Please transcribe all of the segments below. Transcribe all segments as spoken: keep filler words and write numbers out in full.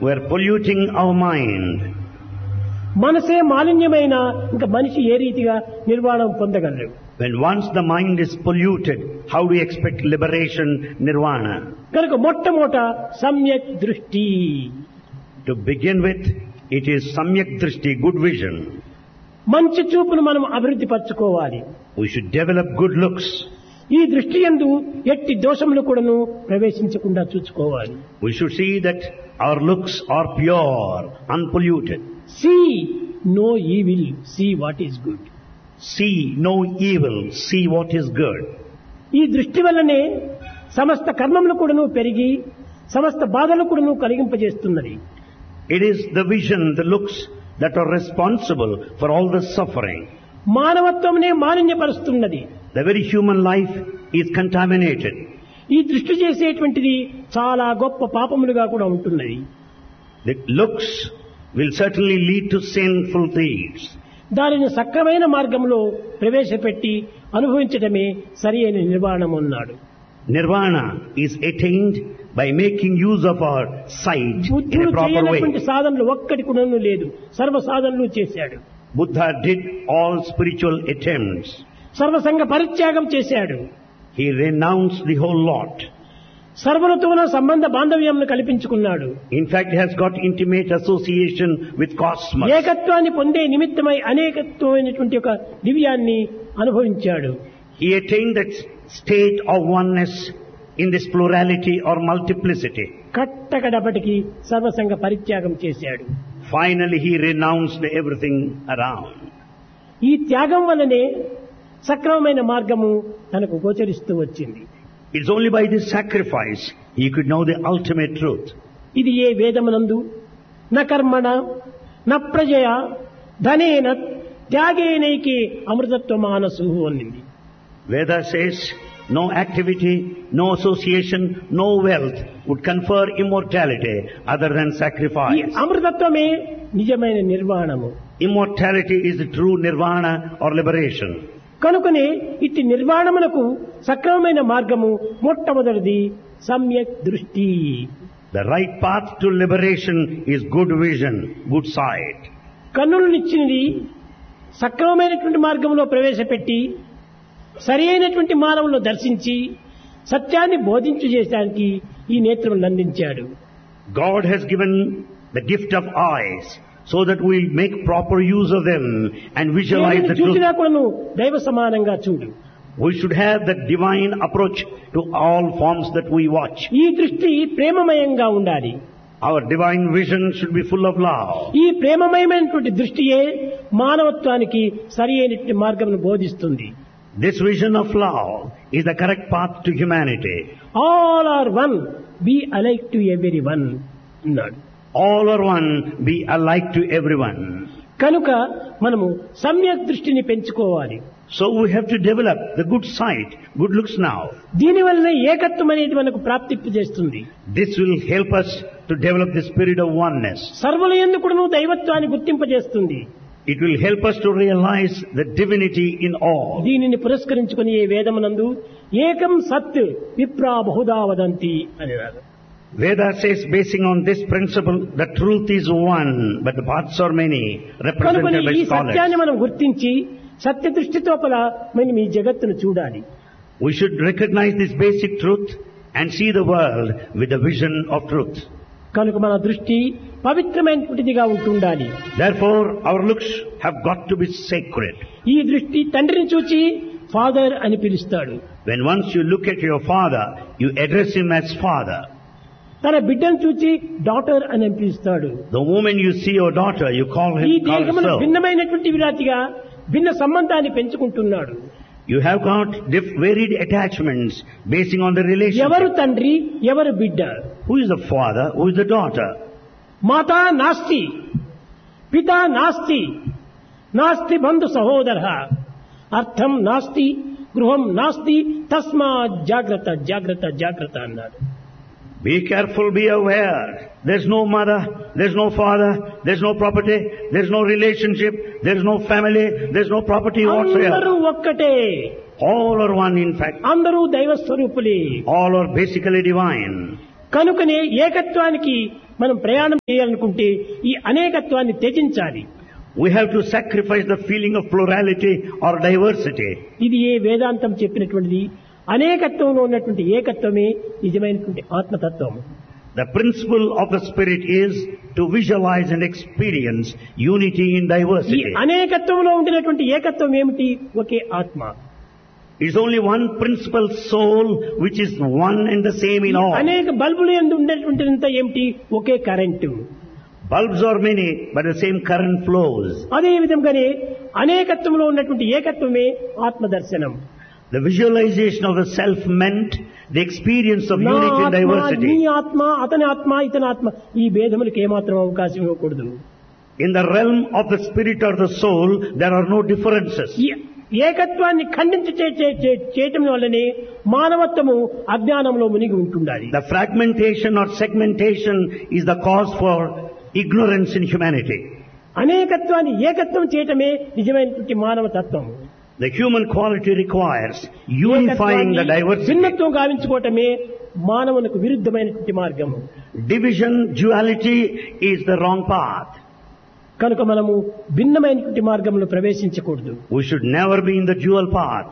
We are polluting our mind. మనసే మాలిన్యమైన ఇంకా మనిషి ఏ రీతిగా నిర్వాణం పొందగలరు? When once the mind is polluted, how do you expect liberation, nirvana? కనుక మొట్టమొదట సమ్యక్ దృష్టి. To begin with, it is samyak drishti, good vision. మంచి చూపును మనం అభివృద్ధి పరచుకోవాలి. We should develop good looks. ఈ దృష్టి యందు ఎట్టి దోషములు కూడాను ప్రవేశించకుండా చూసుకోవాలి. We should see that our looks are pure, unpolluted. See no evil, see what is good. See no evil, see what is good. ఈ దృష్టి వల్లనే సమస్త కర్మములు కూడాను పెరిగి సమస్త బాధలు కూడాను కలిగింపజేస్తున్నది. It is the vision, the looks that are responsible for all the suffering. మానవత్వమునే మాలిన్యపరుస్తున్నది. The very human life is contaminated. ఈ దృష్టి చేసేటువంటిది చాలా గొప్ప పాపములుగా కూడా ఉంటున్నది. The looks will certainly lead to sinful deeds. దానిని సక్రమైన మార్గంలో ప్రవేశపెట్టి అనుభవించడమే సరి అయిన నిర్వాణం అన్నాడు. Nirvana is attained by making use of our sight in బుద్ధుడు a proper చేయనటువంటి way. సాధనలు ఒక్కటి కూడా లేదు, సర్వ సాధనలు చేశాడు. Buddha did all spiritual attempts. సర్వసంగ పరిత్యాగం చేశాడు. He renounced the whole lot. సర్వులతోన సంబంధ బాంధవ్యంను కల్పించుకున్నాడు. In fact, he has got intimate association with cosmos. ఏకత్వాన్ని పొందే నిమిత్తమై అనేకత్వమైనటువంటి ఒక దివ్యాన్ని అనుభవించాడు. He attained that state of oneness in this plurality or multiplicity. కట్టకడపటికి సర్వసంగ పరిత్యాగం చేశాడు. Finally, he renounced everything around. ఈ త్యాగం వల్లనే సక్రమమైన మార్గము తనకు గోచరిస్తూ వచ్చింది. It's only by this sacrifice he could know the ultimate truth. ఇది ఏ వేదమునందు న కర్మణ న ప్రజయ ధనేన త్యాగేనైకి అమృతత్వ మానసు అనింది. Veda says, no activity, no association, no wealth would confer immortality other than ఈ sacrifice. అమృతత్వమే నిజమైన నిర్వాణము. Immortality is the true nirvana or liberation. కనుకనే ఇట్టి నిర్వాణమునకు సక్రమమైన మార్గము మొట్టమొదటిది సమ్యక్ దృష్టి. The right path to liberation is good vision, good sight. కన్నులనిచ్చినది సక్రమమైనటువంటి మార్గంలో ప్రవేశపెట్టి సరి అయినటువంటి మానవులను దర్శించి సత్యాన్ని బోధించు చేయడానికి ఈ నేత్రములను అందించాడు. God has given the gift of eyes so that we make proper use of them and visualize the truth. చూసినా కూడాను దైవ సమానంగా చూడు. We should have the divine approach to all forms that we watch. ఈ దృష్టి ప్రేమమయంగా ఉండాలి. Our divine vision should be full of love. ఈ ప్రేమమయమైనటువంటి దృష్టియే మానవత్వానికి సరి అయినటువంటి మార్గమును బోధిస్తుంది. This vision of love is the correct path to humanity. All are one, be alike to everyone అన్నాడు. All are one, be alike to everyone. కనుక మనము సమ్యక్ దృష్టిని పెంచుకోవాలి. So we have to develop the good sight, good looks now. దీని వలన ఏకత్వం అనేది మనకు ప్రాప్తింపు చేస్తుంది. This will help us to develop the spirit of oneness. సర్వుల యందు కూడాను దైవత్వాన్ని గుర్తింపజేస్తుంది. It will help us to realize the divinity in all. దీనిని పురస్కరించుకుని ఈ వేదమునందు ఏకం సత్ విప్రా బహుదా వదంతి అని రాదు. Veda says, basing on this principle, the truth is one, but the paths are many, represented by ఈ సత్యాన్ని scholars. మనం గుర్తించి సత్య దృష్టితో పల మనం ఈ జగత్తును చూడాలి. We should recognize this basic truth and see the world with the vision of truth. కనుక మన దృష్టి పవిత్రమైనటువంటిదిగా ఉంటుండాలి. Therefore, our looks have got to be sacred. ఈ దృష్టి తండ్రిని చూచి ఫాదర్ అని పిలుస్తాడు. When once you look at your father, you address him as father. తన బిడ్డను చూచి డాటర్ అని పిలుస్తాడు. The moment you see your daughter, you call ఈ him, call దేహమును herself. భిన్నమైనటువంటి విరాతిగా భిన్న సంబంధాన్ని పెంచుకుంటున్నాడు. You have got diff- varied attachments basing on the ఎవరు relationship. తండ్రి ఎవరు బిడ్డ. Who is the father? Who is the daughter? మాతా నాస్తి పితా నాస్తి నాస్తి బంధు సహోదర అర్థం నాస్తి గృహం నాస్తి తస్మా జాగ్రత్త జాగ్రత్త జాగ్రత్త అన్నాడు. Be careful, be aware. There's no mother, there's no father, there's no property, there's no relationship, there's no family, there's no property అందరూ whatsoever. ఒక్కటే. All are one in fact. అందరూ దైవ స్వరూపులే. All are basically divine. కనుకనే ఏకత్వానికి మనం ప్రయాణం చేయాలనుకుంటే ఈ అనేకత్వాన్ని త్యజించాలి. We have to sacrifice the feeling of plurality or diversity. ఇది ఏ వేదాంతం చెప్పినటువంటిది. అనేకత్వంలో ఉన్నటువంటి ఏకత్వమే నిజమైనటువంటి ఆత్మతత్వం. The principle of the spirit is to visualize and experience unity in ఈ diversity. అనేకత్వంలో ఉండినటువంటి ఏకత్వం ఏమిటి? ఒకే ఆత్మ. It is only one principal soul which is one and the same in all. అనేక బల్బులు యందు ఉండేటువంటిదంతా ఏమిటి? ఒకే current. Bulbs are many, but the same current flows. అదే విధంగానే అనేకత్వంలో ఉన్నటువంటి ఏకత్వమే ఆత్మదర్శనం. The visualization of the self meant the experience of నా unity and ఆత్మ, నీ diversity. ఆత్మ, అతని ఆత్మ, ఇతని ఆత్మ, ఈ భేదములకు ఏమాత్రం అవకాశం ఇవ్వకూడదు. In the realm of the spirit or the soul, there are no differences. ఈ ఏకత్వాన్ని ఖండించి చే- చే- చే- చేయటం వల్లనే మానవత్వము అజ్ఞానంలో మునిగి ఉంటుండాలి. The fragmentation or segmentation is the cause for ignorance in humanity. అనేకత్వాన్ని ఏకత్వం చేయటమే నిజమైనటువంటి మానవ తత్వం. The human quality requires unifying the diversity. భిన్నత్వం గావించుకోవటమే మానవునికి విరుద్ధమైనటువంటి మార్గము. Division, duality is the wrong path. కనుక మనము భిన్నమైనటువంటి మార్గంలో ప్రవేశించకూడదు. We should never be in the dual path.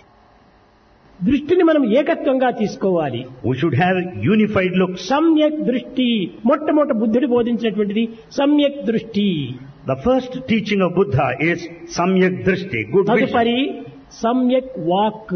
దృష్టిని మనం ఏకత్వంగా తీసుకోవాలి. We should have unified looks. సమ్యక్ దృష్టి, మొట్టమొదటి బుద్ధుడు బోధించినటువంటిది సమ్యక్ దృష్టి. The first teaching of Buddha is Samyak Drishti, good vision. తదుపరి సమ్యక్ walk.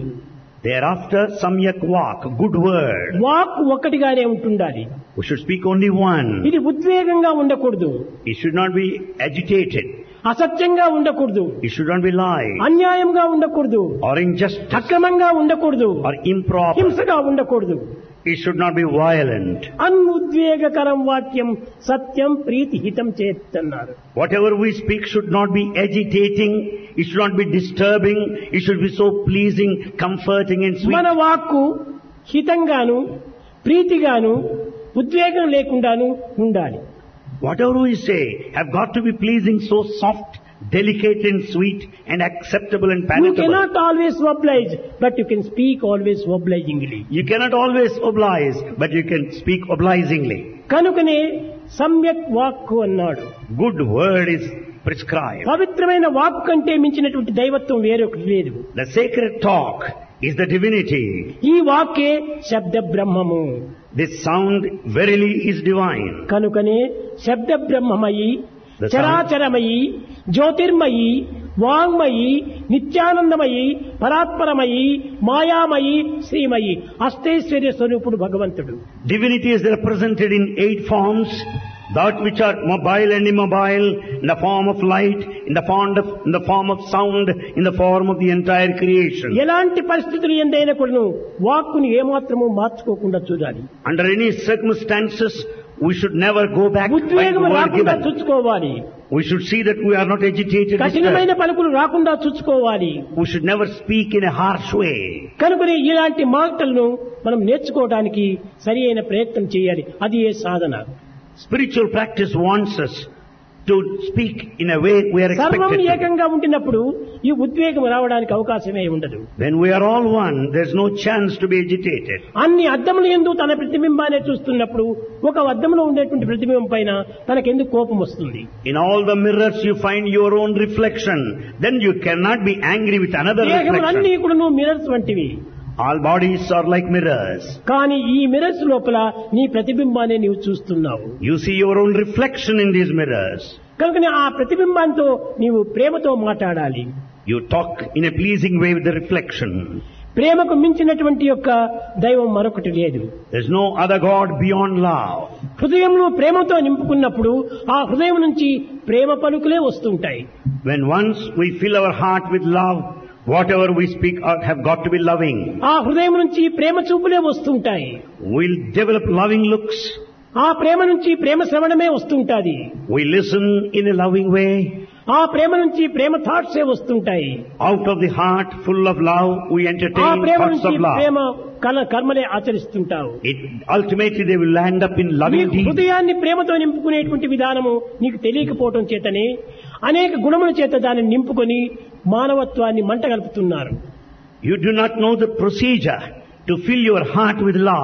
Thereafter Samyak Vak, good word. Walk ఒక్కటిగానే ఉంటుండాలి. We should speak only one. ఇది ఉద్వేగంగా ఉండకూడదు. It should not be agitated. అసత్యంగా ఉండకూడదు. It should not be lying అన్యాయంగా ఉండకూడదు. or injustice అక్రమంగా ఉండకూడదు. or improper. హింసగా ఉండకూడదు. It should not be violent. అనుద్వేగకరం వాక్యం సత్యం ప్రీతి హితం చేస్తున్నారు. Whatever we speak should not be agitating. It should not be disturbing. It should be so pleasing, comforting and sweet. మన వాక్కు హితంగాను ప్రీతిగాను ఉద్వేగం లేకుండాను ఉండాలి. Whatever we say have got to be pleasing, so soft, delicate and sweet and acceptable and You palatable. cannot always oblige, but you can speak always obligingly. You cannot always oblige, but you can speak obligingly. కనుకనే సమ్యక్ వాక్కు అన్నాడు. Good word is prescribed. పవిత్రమైన వాక్కు కంటే మించినటువంటి దైవత్వం వేరొకటి లేదు. The sacred talk is the divinity. ఈ వాక్కే శబ్ద బ్రహ్మము. This sound verily is divine. కనుకనే శబ్ద బ్రహ్మమయి, The sound- చరాచరమయి, జ్యోతిర్మయి, వాంగ్మయి, నిత్యానందమయి, పరాత్పరమయి, మాయామయి, శ్రీమయి, అష్టైశ్వర్య స్వరూపుడు భగవంతుడు. Divinity is represented in eight forms, that which are mobile and immobile, in the form of light, in the form of, in the form of sound, in the form of the entire creation. ఎలాంటి పరిస్థితులు ఎందైనా కూడాను వాక్కుని ఏమాత్రము మార్చుకోకుండా చూడాలి. Under any circumstances, we should never go back by the ఉద్వేగం word రాకుండా given. చూసుకోవాలి. We should see that we are not agitated. కఠినమైన disturbed. పలుకులు రాకుండా చూసుకోవాలి. We should never speak in a harsh way. కనుకనే ఇలాంటి మాటలను మనం నేర్చుకోవడానికి సరి అయిన ప్రయత్నం చేయాలి. అది ఏ సాధన. Spiritual practice wants us to speak in a way we are సర్వం expected to. ఏకంగా ఉండినప్పుడు ఈ ఉద్వేగం రావడానికి అవకాశమే ఉండదు. When we are all one, there's no chance to be agitated. అన్ని అద్దములు యందు తన ప్రతిబింబాన్ని చూస్తున్నప్పుడు ఒక అద్దంలో ఉండేటువంటి ప్రతిబింబం పైన తనకెందుకు కోపం వస్తుంది? In all the mirrors you find your own reflection. Then you cannot be angry with another దేహములన్నీ reflection. కూడా నువ్వు మిరర్స్ వంటివి. All bodies are like mirrors. కానీ ఈ మిరర్స్ లోపల నీ ప్రతిబింబాన్ని నీవు చూస్తున్నావు. You see your own reflection in these mirrors. కనుకనే ఆ ప్రతిబింబంతో నీవు ప్రేమతో మాట్లాడాలి. You talk in a pleasing way with the reflection. ప్రేమకు మించినటువంటి యొక్క దైవం మరొకటి లేదు. There's no other God beyond love. హృదయంలో ప్రేమతో నింపుకున్నప్పుడు ఆ హృదయం నుంచి ప్రేమ పలుకులే వస్తుంటాయి. When once we fill our heart with love, whatever we speak out have got to be loving. ఆ హృదయం నుంచి ప్రేమ చూపులే వస్తుంటాయి. We'll develop loving looks. ఆ ప్రేమ నుంచి ప్రేమ శ్రవణమే వస్తుంటాది. We listen in a loving way. ఆ ప్రేమ నుంచి ప్రేమ థాట్సే వస్తుంటాయి. Out of the heart full of love, we ఆ entertain ప్రేమ thoughts నుంచి of love. ప్రేమ కల కర్మలే ఆచరిస్తుంటావు. It, ultimately they will land up in loving నీకు deeds. హృదయాన్ని ప్రేమతో నింపుకునేటువంటి విధానము నీకు తెలియకపోవటం చేతనే అనేక గుణముల చేత దాన్ని నింపుకొని మానవత్వాన్ని మంటగలుపుతున్నారు. You do not know the procedure to fill your heart with love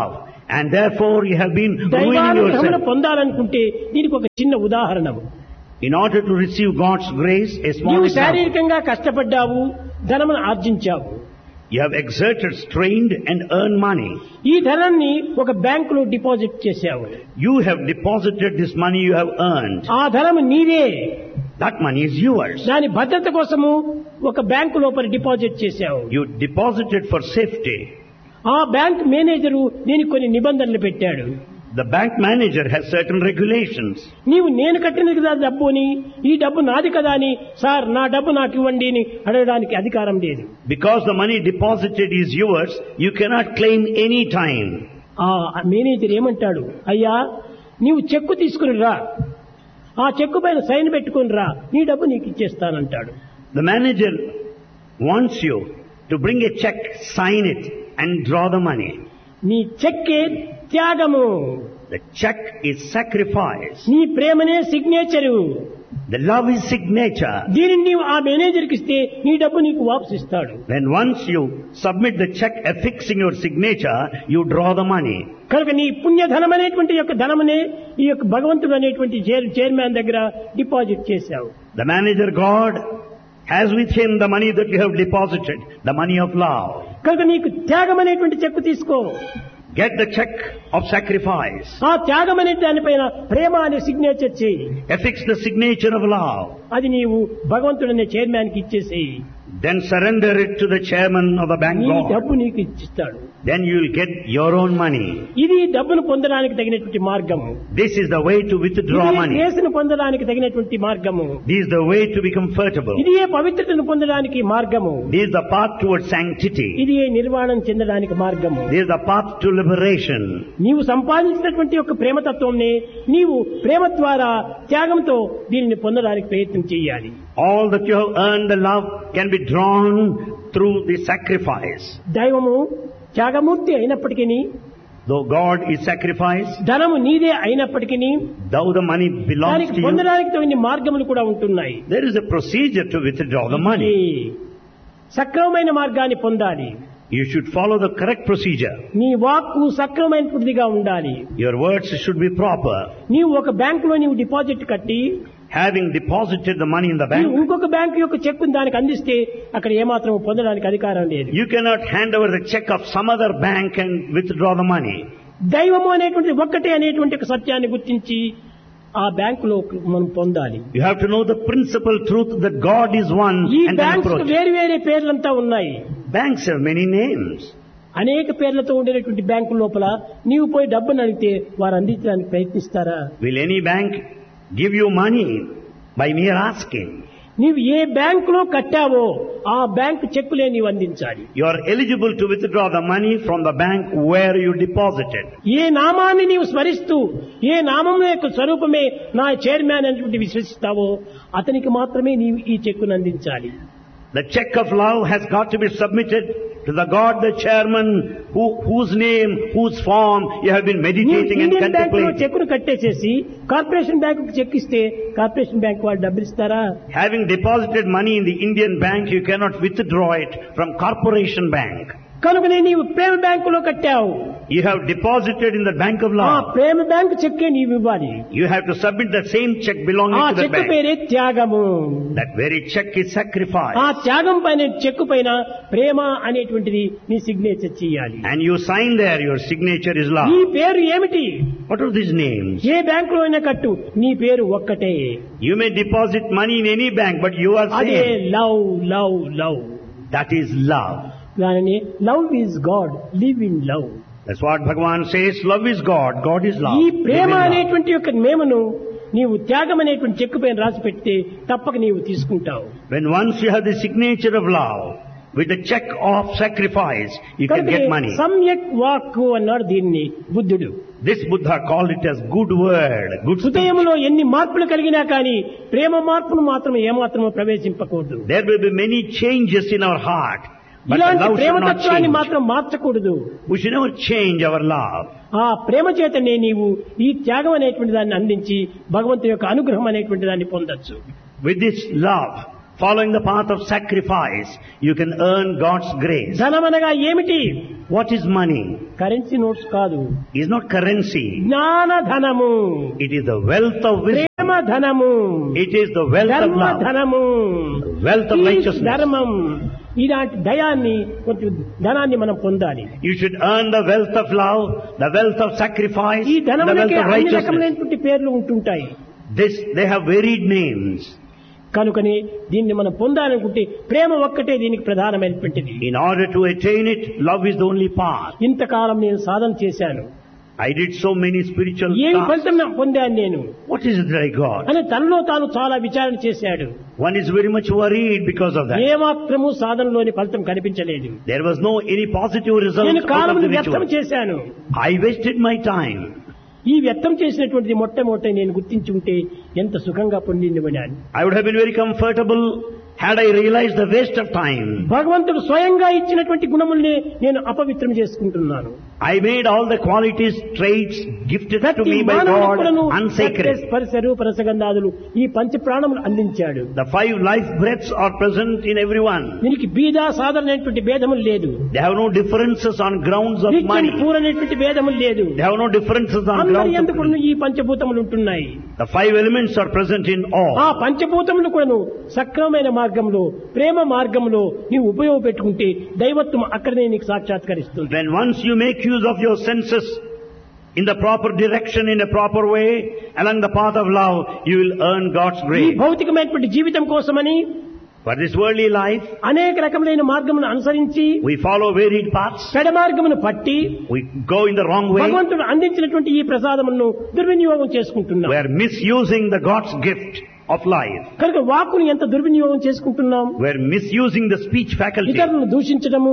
And therefore you have been ruining దైవానుగ్రహమును yourself. పొందాలనుకుంటే దీనికి ఒక చిన్న ఉదాహరణ. In order to receive God's grace, a small నీవు example. శారీరకంగా కష్టపడ్డావు, ధనమును ఆర్జించావు. You have exerted, strained and earned money. ఈ ధనాన్ని ఒక బ్యాంకులో డిపాజిట్ చేశావు. You have deposited this money you have earned. ఆ ధనము నీదే. That money is yours. దాని భద్రత కోసము ఒక బ్యాంకు లోపల డిపాజిట్ చేశావు. You deposited for safety. ఆ బ్యాంక్ మేనేజరు దీనికి కొన్ని నిబంధనలు పెట్టాడు. The bank manager has certain regulations. నీవు నేను కట్టినది కదా డబ్బు అని, ఈ డబ్బు నాది కదా అని, సార్ నా డబ్బు నాకు ఇవ్వండి అని అడగడానికి అధికారం లేదు. Because the money deposited is yours, you cannot claim any time. ఆ మేనేజర్ ఏమంటాడు, అయ్యా నీవు చెక్కు తీసుకుని రా, ఆ చెక్కు పైన సైన్ పెట్టుకుని రా, నీ డబ్బు నీకు ఇచ్చేస్తానంటాడు. The manager wants you to bring a check, sign it and draw the money. నీ చెక్కే త్యాగము, The check is sacrifice. నీ ప్రేమనే signature. The love is signature. దీనిని నీవు ఆ మేనేజర్కి ఇస్తే నీ డబ్బు నీకు వాపసు ఇస్తాడు. When once you submit the check affixing your signature, you draw the money. కనుక నీ పుణ్యధనం అనేటువంటి యొక్క ధనమునే ఈ యొక్క భగవంతుడు అనేటువంటి చైర్ చైర్మన్ దగ్గర డిపాజిట్ చేశావు. The manager God has with him the money that you have deposited, the money of love. కనుక నీకు త్యాగం అనేటువంటి చెక్కు తీసుకో. Get the check of sacrifice. ఆ త్యాగం అనే దానిపైన ప్రేమ అనే సిగ్నేచర్ చేయి. Affix the signature of love. అది నీవు భగవంతుడు అనే చైర్మన్ కి ఇచ్చేసేయి. Then surrender it to the chairman of the bank నీ God. డబ్బు నీకు ఇచ్చిస్తాడు. Then you will get your own money. ఇది డబ్బును పొందడానికి తగినటువంటి మార్గము. This is the way to withdraw ఇది money. కేసును పొందడానికి తగినటువంటి మార్గము. This is the way to be comfortable. ఇది పవిత్రతను పొందడానికి మార్గము. This is the path towards sanctity. ఇది నిర్వాణం చెందడానికి మార్గము. This is the path to liberation. నీవు సంపాదించినటువంటి యొక్క ప్రేమతత్వంని నీవు ప్రేమ ద్వారా త్యాగంతో దీనిని పొందడానికి ప్రయత్నం చేయాలి. All that you have earned, the love can be drawn through the sacrifice. దైవము త్యాగమూర్తి అయినప్పటికీ, Though God is sacrifice, ధనము నీదే అయినప్పటికీ though the money belongs దానికి to you, పొందడానికి తగిన మార్గములు కూడా ఉంటున్నాయి. there is a procedure to withdraw the money. సక్రమమైన మార్గాన్ని పొందాలి. You should follow the correct procedure. నీ వాక్కు సక్రమైనదిగా ఉండాలి. Your words should be proper. నీవు ఒక బ్యాంకులో నీవు డిపాజిట్ కట్టి Having deposited the money in the నీవు bank, ఇంకొక బ్యాంకు యొక్క చెక్కు దానికి అందిస్తే అక్కడ ఏమాత్రం పొందడానికి అధికారం లేదు. you cannot hand over the check of some other bank and withdraw the money. దైవము అనేటువంటి ఒక్కటే అనేటువంటి ఒక సత్యాన్ని గుర్తించి ఆ బ్యాంకులో మనం పొందాలి. You have to know the principal truth that God is one ఈ and then బ్యాంక్స్ approach. వేరు వేరే పేర్లంతా ఉన్నాయి. Banks have many names. అనేక పేర్లతో ఉండేటువంటి బ్యాంకు లోపల నీవు పోయి డబ్బును అడిగితే వారు అందించడానికి ప్రయత్నిస్తారా? Will any bank give you money by mere asking? నీవు ఏ బ్యాంకులో కట్టావో ఆ బ్యాంకు చెక్కులే నీవు అందించాలి. You are eligible to withdraw the money from the bank where you deposited. ఏ నామాన్ని నీవు స్మరిస్తూ ఏ నామం యొక్క స్వరూపమే నా చైర్మన్ అనేటువంటి విశ్వసిస్తావో అతనికి మాత్రమే నీవు ఈ చెక్కును అందించాలి. The check of love has got to be submitted to the God, the chairman, who, whose name, whose form you have been నీవు meditating and ఇండియన్ బ్యాంకులో contemplating. చెక్కును కట్టేసేసి కార్పొరేషన్ బ్యాంకు చెక్ ఇస్తే కార్పొరేషన్ బ్యాంక్ వాళ్ళు డబ్బులు ఇస్తారా? Having deposited money in the Indian bank, you cannot withdraw it from corporation bank. కనుకనే నీవు ప్రేమ బ్యాంకులో కట్టావు. You have deposited in the bank of ఆ love. ప్రేమ బ్యాంకు చెక్కే నీవు ఇవ్వాలి. You have to submit the same check belonging ఆ to the cheque bank. పేరే త్యాగము. That very check is sacrifice. ఆ త్యాగం పైన చెక్కు పైన ప్రేమ అనేటువంటిది నీ సిగ్నేచర్ చేయాలి. And you sign there, your signature is love. నీ పేరు ఏమిటి? What are these names? ఏ బ్యాంకులో అయినా కట్టు, నీ పేరు ఒక్కటే. You may deposit money in any bank, but you are అదే same. Love love love. That is love. దానిని love is God, live in love. That's what Bhagavan says. Love is God. God is love. ఈ Live Prema in love. అనేటువంటి యొక్క మేమను నీవు త్యాగం అనేటువంటి చెక్కు పైన రాసి పెడితే తప్పక నీవు తీసుకుంటావు. When once you have the signature of love with the check of sacrifice, you can get money. సమ్యక్ వాక్కు అన్నాడు దీన్ని బుద్ధుడు. This Buddha called it as good word, good speech. హృదయంలో ఎన్ని మార్పులు కలిగినా కానీ ప్రేమ మార్పును మాత్రం ఏమాత్రమో ప్రవేశింపకూడదు. There will be many changes in our heart, but the ఇలాంటి love should not ప్రేమతత్వాన్ని change. మాత్రం మార్చకూడదు. We should never change our love. ఆ ప్రేమ చేతనే నీవు ఈ త్యాగం అనేటువంటి దాన్ని అందించి భగవంతుని యొక్క అనుగ్రహం అనేటువంటి దాన్ని పొందొచ్చు. With this love, following the path of sacrifice, you can earn God's grace. ధనమనగా ఏమిటి? What is money? Currency notes కాదు, It is not currency. జ్ఞాన ధనము, It is the wealth of wisdom. ప్రేమ ధనము, It is the wealth of ధర్మ love. ధనము, Wealth of ఈ righteousness. ధర్మం. ఇలాంటి దయాన్ని, కొంచెం ధనాన్ని మనం పొందాలి. You should earn the wealth of love, the wealth of sacrifice, ఈ the wealth ధనములకే of అన్ని righteousness. రకమైనటువంటి పేర్లు ఉంటుంటాయి. This, they have varied names. కనుకని దీన్ని మనం పొందాలనుకుంటే ప్రేమ ఒక్కటే దీనికి ప్రధానమైనటువంటిది. In order to attain it, love is the only path. ఇంతకాలం నేను సాధన చేశాను, I did so many spiritual ఏమి tasks. ఫలితం నా పొందాను నేను What is it that I got? అని తనలో తాను చాలా విచారణ చేశాడు. One is very much worried because of that. ఏమాత్రము సాధనలోని ఫలితం కనిపించలేదు. There was no any positive result నేను out of కాలమును the వ్యర్థం ritual. చేశాను. I wasted my time. ఈ వ్యర్థం చేసినటువంటిది మొట్టమొదటి నేను గుర్తించి ఉంటే ఎంత సుఖంగా పొందిందివనాను. I would have been very comfortable had I realized the waste of time. భగవంతుడు స్వయంగా ఇచ్చినటువంటి గుణముల్ని నేను అపవిత్రం చేసుకుంటున్నాను. I made all the qualities, traits gifted to ప్రతి me by God మానవుడును unsacred. స్పర్శ రూప రసగంధాదులు ఈ పంచ ప్రాణములు అందించాడు. The five life breaths are present in everyone. దీనికి బీద సాధారణమైనటువంటి భేదములు లేదు. They have no differences on grounds of నిత్యం money. పూరనేటువంటి భేదములు లేదు. They have no differences on అందరి grounds యందు of కూడా ఈ పంచభూతములు ఉంటున్నాయి. The five elements are present in all. ఆ పంచభూతములు కూడాను సక్రమమైన మార్గంలో, ప్రేమ మార్గంలో నీవు ఉపయోగపెట్టుకుంటే దైవత్వం అక్కడనే నీకు సాక్షాత్కరిస్తుంది. When once you make use of your senses in the proper direction, in a proper way, along the path of love, you will earn God's ఈ grace. భౌతికమైనటువంటి జీవితం కోసమని For this worldly life, అనేక రకములైన మార్గమును అనుసరించి we follow varied paths. చెడ మార్గమును పట్టి We go in the wrong way. భగవంతుడు అందించినటువంటి ఈ ప్రసాదమును దుర్వినియోగం చేసుకుంటున్నాం. We are misusing the God's gift of life. కనుక వాక్కుని ఎంత దుర్వినియోగం చేసుకుంటున్నాం. We are misusing the speech faculty. ఇతరులను దూషించడము,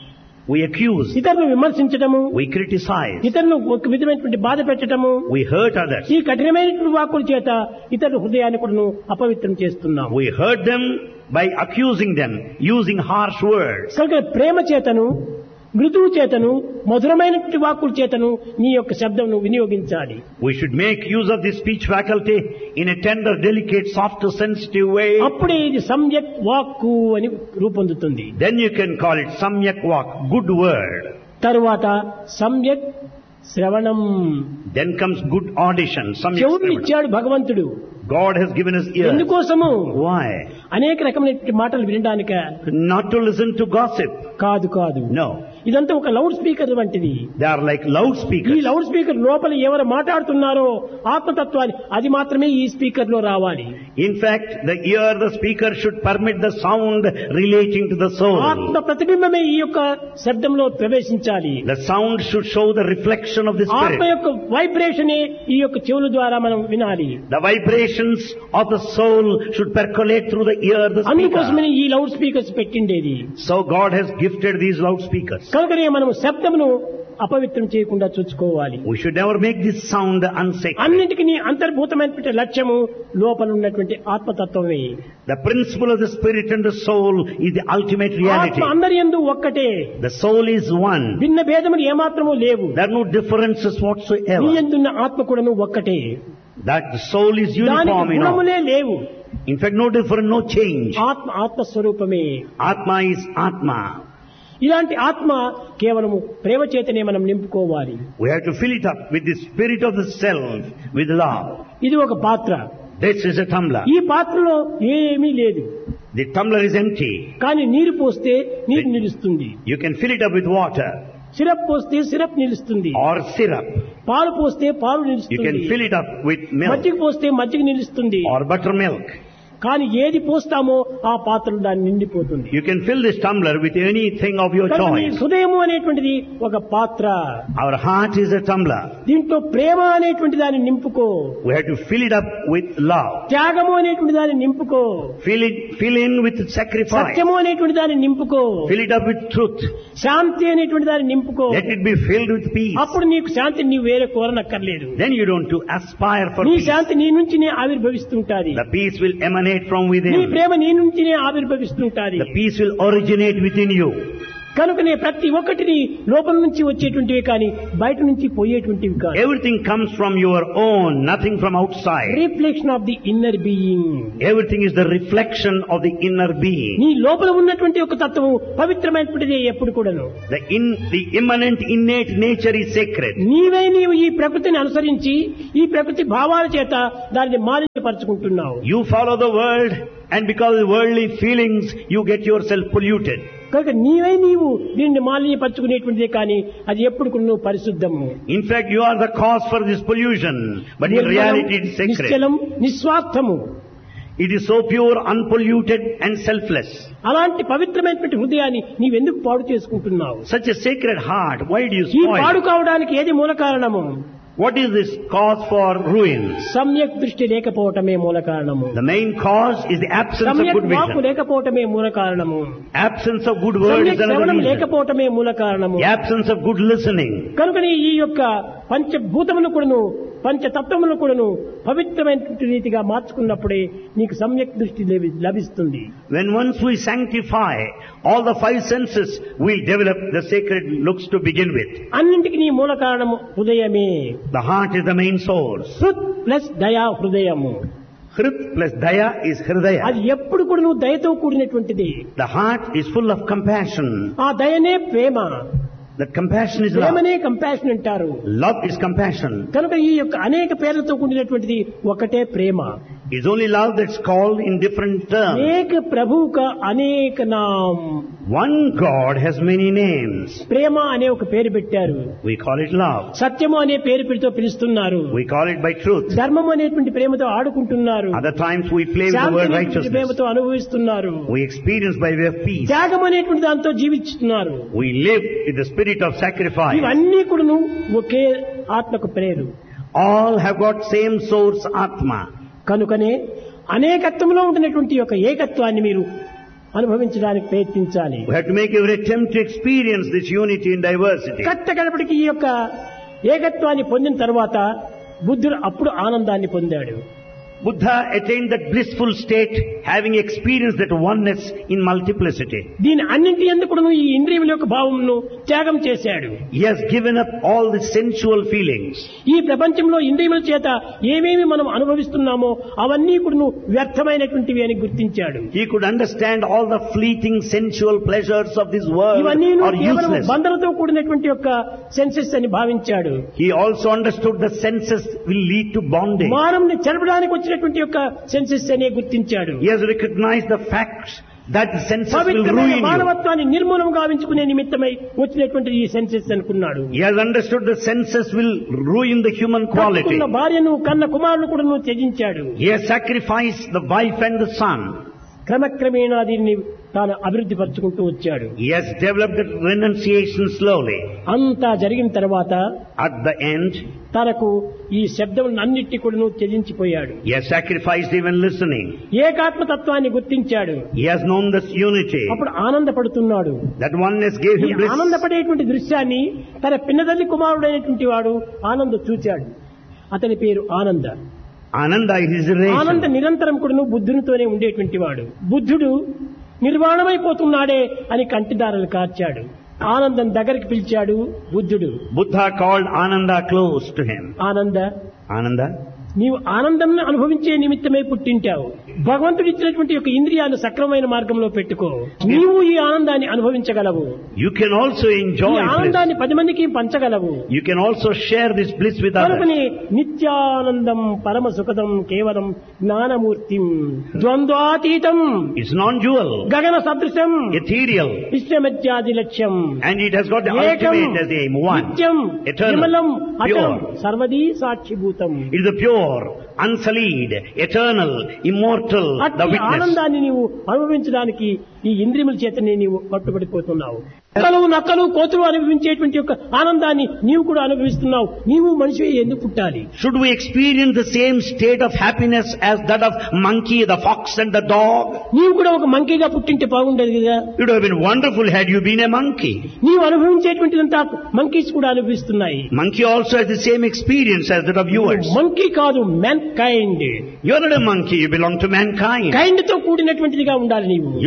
We accuse. ఇతరులను విమర్శించడము, We criticize. ఇతరులను ఒక విధమైనటువంటి బాధ పెట్టడము, We hurt others. ఈ కఠినమైనటువంటి వాక్కుల చేత ఇతరుల హృదయాన్ని కూడా అపవిత్రం చేస్తున్నాం. We hurt them by accusing them, using harsh words. కనుక ప్రేమ చేతను, మృదువు చేతను, మధురమైనటువంటి వాక్కుల చేతను నీ యొక్క శబ్దమును వినియోగించాలి. We should make use of this speech faculty in a tender, delicate, soft, sensitive way. అప్పుడే ఇది సమ్యక్ వాక్కు అని రూపొందుతుంది. Then you can call it samyak walk, good word. తరువాత సమ్యక్ శ్రవణం. Then comes good audition, samyak చెవులు shravanam. ఇచ్చాడు భగవంతుడు. God has given us ears. ఎందుకోసము? Why? అనేక రకమైనటువంటి మాటలు వినడానిక Not to listen to gossip. కాదు కాదు. No. ఇదంతా ఒక లౌడ్ స్పీకర్ వంటిది. They are like ఈ loudspeakers. లౌడ్ స్పీకర్ లోపల ఎవరు మాట్లాడుతున్నారో ఆత్మతత్వాన్ని అది మాత్రమే ఈ స్పీకర్ లో రావాలి. In fact, the ear, the speaker should permit the sound relating to the soul. ఆత్మ ప్రతిబింబమే ఈ యొక్క శబ్దంలో ప్రవేశించాలి. The sound should show the reflection of the ఆత్మ spirit. యొక్క వైబ్రేషనే ఈ యొక్క చెవుల ద్వారా మనం వినాలి. The vibrations of the soul should percolate through the ear, the అందుకోసమే speaker. ఈ loud speakers పెట్టిండేది. So God has gifted these loudspeakers. కనుకనే మనం శబ్దమును అపవిత్రం చేయకుండా చూసుకోవాలి. We should never make this sound unsacred. అన్నింటికి నీ అంతర్భూతమైనటువంటి లక్ష్యము లోపల ఉన్నటువంటి ఆత్మతత్వమే. The principle of the spirit and the soul is the ultimate reality. ఆత్మ అందరి యందు ఒక్కటే. The soul is one. భిన్న భేదములు ఏమాత్రము లేవు. There are no differences నీ whatsoever. యందున్న ఆత్మ కూడాను ఒక్కటే. That the soul is దానికి uniform in all. గుణములే లేవు. In fact, no different, no change. ఆత్మ ఆత్మస్వరూపమే. Atma is Atma. ఇలాంటి ఆత్మ కేవలము ప్రేమ చేతనే మనం నింపుకోవాలి. We have to fill it up with the spirit of the self, with love. ఇది ఒక పాత్ర. This is a tumbler. ఈ పాత్రలో ఏమీ లేదు. The tumbler is empty. కానీ నీరు పోస్తే నీరు నిలుస్తుంది. You can fill it up with water syrup పోస్తే సిరప్ నిలుస్తుంది. or syrup. పాలు పోస్తే పాలు You can నిలుస్తుంది. fill it up with milk మజ్జిగ పోస్తే మజ్జిగ నిలుస్తుంది. or buttermilk. కానీ ఏది పోస్తామో ఆ పాత్రలు దాన్ని నిండిపోతుంది. You can fill this tumbler with anything of your కనుక ఈ choice. హృదయము అనేటువంటిది ఒక పాత్ర. Our heart is a tumbler. దీంట్లో ప్రేమ అనేటువంటి దాన్ని నింపుకో. We have to fill it up with love. త్యాగము అనేటువంటి దాన్ని నింపుకో. Fill it, fill in with sacrifice. సత్యము అనేటువంటి దాన్ని నింపుకో. Fill it up with truth. శాంతి అనేటువంటి దాన్ని నింపుకో. Let it be filled with peace. అప్పుడు నీకు శాంతి నీవు వేరే కోరనక్కర్లేదు. Then you don't to aspire for నీ peace. శాంతి నీ నుంచినే ఆవిర్భవిస్తుంటాది. The peace will emanate from నీ within. ప్రేమ నీ నుంచినే ఆవిర్భవిస్తుంటాది. The peace will originate within you. కనుకనే ప్రతి ఒక్కటిని లోపల నుంచి వచ్చేటువంటివి కానీ బయట నుంచి పోయేటువంటివి కాదు. Everything comes from your own, nothing from outside. Reflection of the inner being. Everything is the reflection of the inner being. నీ లోపల ఉన్నటువంటి ఒక తత్వము పవిత్రమైనటువంటిది ఎప్పుడు కూడాను. The in, the immanent innate nature is sacred. నీవే నీవు ఈ ప్రకృతిని అనుసరించి ఈ ప్రకృతి భావాల చేత దానిని మాలిన్యపరుచుకుంటున్నావు. You follow the world, and because of worldly feelings you get yourself polluted. కనుక నీవే నీవు దీన్ని మాలిన్యపరుచుకునేటువంటిదే కానీ అది ఎప్పుడు కూడా నువ్వు పరిశుద్ధము. In fact, you are the cause for this pollution, but in reality it is sacred. నిశ్చలం, నిస్వార్థము. It is so pure, unpolluted and selfless. అలాంటి పవిత్రమైనటువంటి హృదయాన్ని నీవెందుకు పాడు చేసుకుంటున్నావు? Such a sacred heart, why do you ఈ spoil? పాడు కావడానికి ఏది మూల కారణము? What is this cause for ruin? సమ్యక్ దృష్టి లేకపోవటమే మూల కారణము. The main cause is the absence of సమ్యక్ good వాక్కు vision. లేకపోవటమే మూల కారణము. Absence of good word is సమ్యక్ another శ్రవణం reason. లేకపోవటమే మూల కారణము. The absence of good listening. కనుకనే ఈ యొక్క పంచభూతములను కూడాను పంచతత్వములను కూడాను పవిత్రమైనటువంటి రీతిగా మార్చుకున్నప్పుడే నీకు సమ్యక్ దృష్టి లభి- లభిస్తుంది. When once we sanctify all the five senses, we develop the sacred looks to begin with. అన్నింటికి నీ మూల కారణము హృదయమే. The heart is the main source. హృత్ plus దయా హృదయము. Hrit plus daya is hridaya. అది ఎప్పుడు కూడా నువ్వు దయతో కూడినటువంటిది. The heart is full of compassion. ఆ దయనే ప్రేమ. That compassion is love. ప్రేమనే కంపాషన్ అంటారు. Love is compassion. కనుక ఈ యొక్క అనేక పేర్లతో కూడినటువంటిది ఒకటే ప్రేమ. It's only love that's called in different terms. ఏక ప్రభువుక అనేక నామ్. One God has many names. ప్రేమ అనే ఒక పేరు పెట్టారు. We call it love. సత్యము అనే పేరు పెడుతూ పిలుస్తున్నారు. We call it by truth. ధర్మం అనేటువంటి ప్రేమతో ఆడుకుంటున్నారు. Other times we play with the Shanti word అనేటువంటి righteousness. ప్రేమతో అనుభవిస్తున్నారు. We experience by way of peace. త్యాగం అనేటువంటి దాంతో జీవిస్తున్నారు. We live in the spirit of sacrifice. ఇవన్నీ కూడాను ఒకే ఆత్మకు prayer. All have got same source Atma. కనుకనే అనేకత్వంలో ఉంటున్నటువంటి యొక్క ఏకత్వాన్ని మీరు అనుభవించడానికి ప్రయత్నించాలి. We have to make every attempt to experience this unity in diversity. కట్టగడపటికి ఈ యొక్క ఏకత్వాన్ని పొందిన తర్వాత బుద్ధుడు అప్పుడు ఆనందాన్ని పొందాడు. Buddha attained that blissful state having experienced that oneness in multiplicity. దీని అన్నింటి ఎందుకు ఈ ఇంద్రియముల యొక్క భావమును త్యాగం చేశాడు. He has given up all the sensual feelings. ఈ ప్రపంచంలో ఇంద్రియముల చేత ఏమేమి మనం అనుభవిస్తున్నామో అవన్నీ కూడా వ్యర్థమైనటువంటివి అని గుర్తించాడు. He could understand all the fleeting sensual pleasures of this world ఇవన్నీ are కేవలం useless. బంధనతో కూడినటువంటి యొక్క సెన్సెస్ అని భావించాడు. He also understood the senses will lead to bondage. మానవుని చెరపడానికి వచ్చినటువంటి యొక్క సెన్సెస్ అనే గుర్తించాడు. He has recognized the facts that the senses will పవిత్రమైన ruin you. మానవత్వాన్ని నిర్మూలం గావించుకునే నిమిత్తమై వచ్చినటువంటి ఈ సెన్సెస్ అనుకున్నాడు. He has understood the senses will ruin the human quality. కట్టుకున్న భార్యను కన్న కుమారుడు కూడా నువ్వు త్యజించాడు. He has sacrificed the wife and the son. క్రమక్రమేణా దీన్ని తాను అభివృద్ధి పరుచుకుంటూ వచ్చాడు. He has developed the renunciation slowly. అంతా జరిగిన తర్వాత At the end, తనకు ఈ శబ్దం అన్నిటి కూడా త్యజించిపోయాడు. he has sacrificed even listening. ఏకాత్మతత్వాన్ని గుర్తించాడు. He has known this unity. అప్పుడు ఆనందపడుతున్నాడు. That oneness gave ఈ him bliss. ఆనందపడేటువంటి దృశ్యాన్ని తన పిన్నదల్లి కుమారుడైనటువంటి వాడు ఆనంద చూచాడు. అతని పేరు ఆనంద. Ananda is his ఆనంద relation. నిరంతరం కూడా బుద్ధునితోనే ఉండేటువంటి వాడు. బుద్ధుడు నిర్వాణమైపోతున్నాడే అని కంటిదారలు కార్చాడు. ఆనందం దగ్గరికి పిలిచాడు బుద్ధుడు. Buddha called Ananda close to him. ఆనంద, Ananda, నీవు ఆనందం అనుభవించే నిమిత్తమే పుట్టింటావు. భగవంతుడు ఇచ్చినటువంటి యొక్క ఇంద్రియాన్ని సక్రమమైన మార్గంలో పెట్టుకో. నీవు ఈ ఆనందాన్ని అనుభవించగలవు. you can also ఈ enjoy bliss. ఆనందాన్ని పది మందికి పంచగలవు. You can also share this bliss with others. కనుకనే నిత్యానందం పరమ సుఖదం కేవలం జ్ఞానమూర్తిం ద్వంద్వాతీతం It's non-dual, గగన సదృశం ethereal, విశ్వమధ్యాది లక్ష్యం and it has got the ఏకం ultimate as aim. One, నిత్యం eternal, నిర్మలం అచలం pure. సర్వదీ సాక్షిభూతం. It is the pure, unsullied, eternal, immortal, the అట్టి witness. ఆనందాన్ని నీవు అనుభవించడానికి ఈ ఇంద్రియముల చేతనే నీవు పట్టుబడిపోతున్నావు. నక్కలు నక్కలు కోతులు అనుభవించేటువంటి యొక్క ఆనందాన్ని నీవు కూడా అనుభవిస్తున్నావు. నీవు మనిషి ఎందుకు పుట్టాలి? Should we experience the same state of happiness as that of monkey, the fox and the dog? నీవు కూడా ఒక మంకీగా పుట్టింటే బాగుండేది కదా. It would have been wonderful had you been a monkey. నీవు అనుభవించేటువంటిదంతా మంకీస్ కూడా అనుభవిస్తున్నాయి. Monkey also has the same experience as that of yours. Monkey కాదు, man kind. You are not a monkey, you belong to mankind. Kind తో కూడినటువంటిదిగా ఉండాలి నీవు. You should be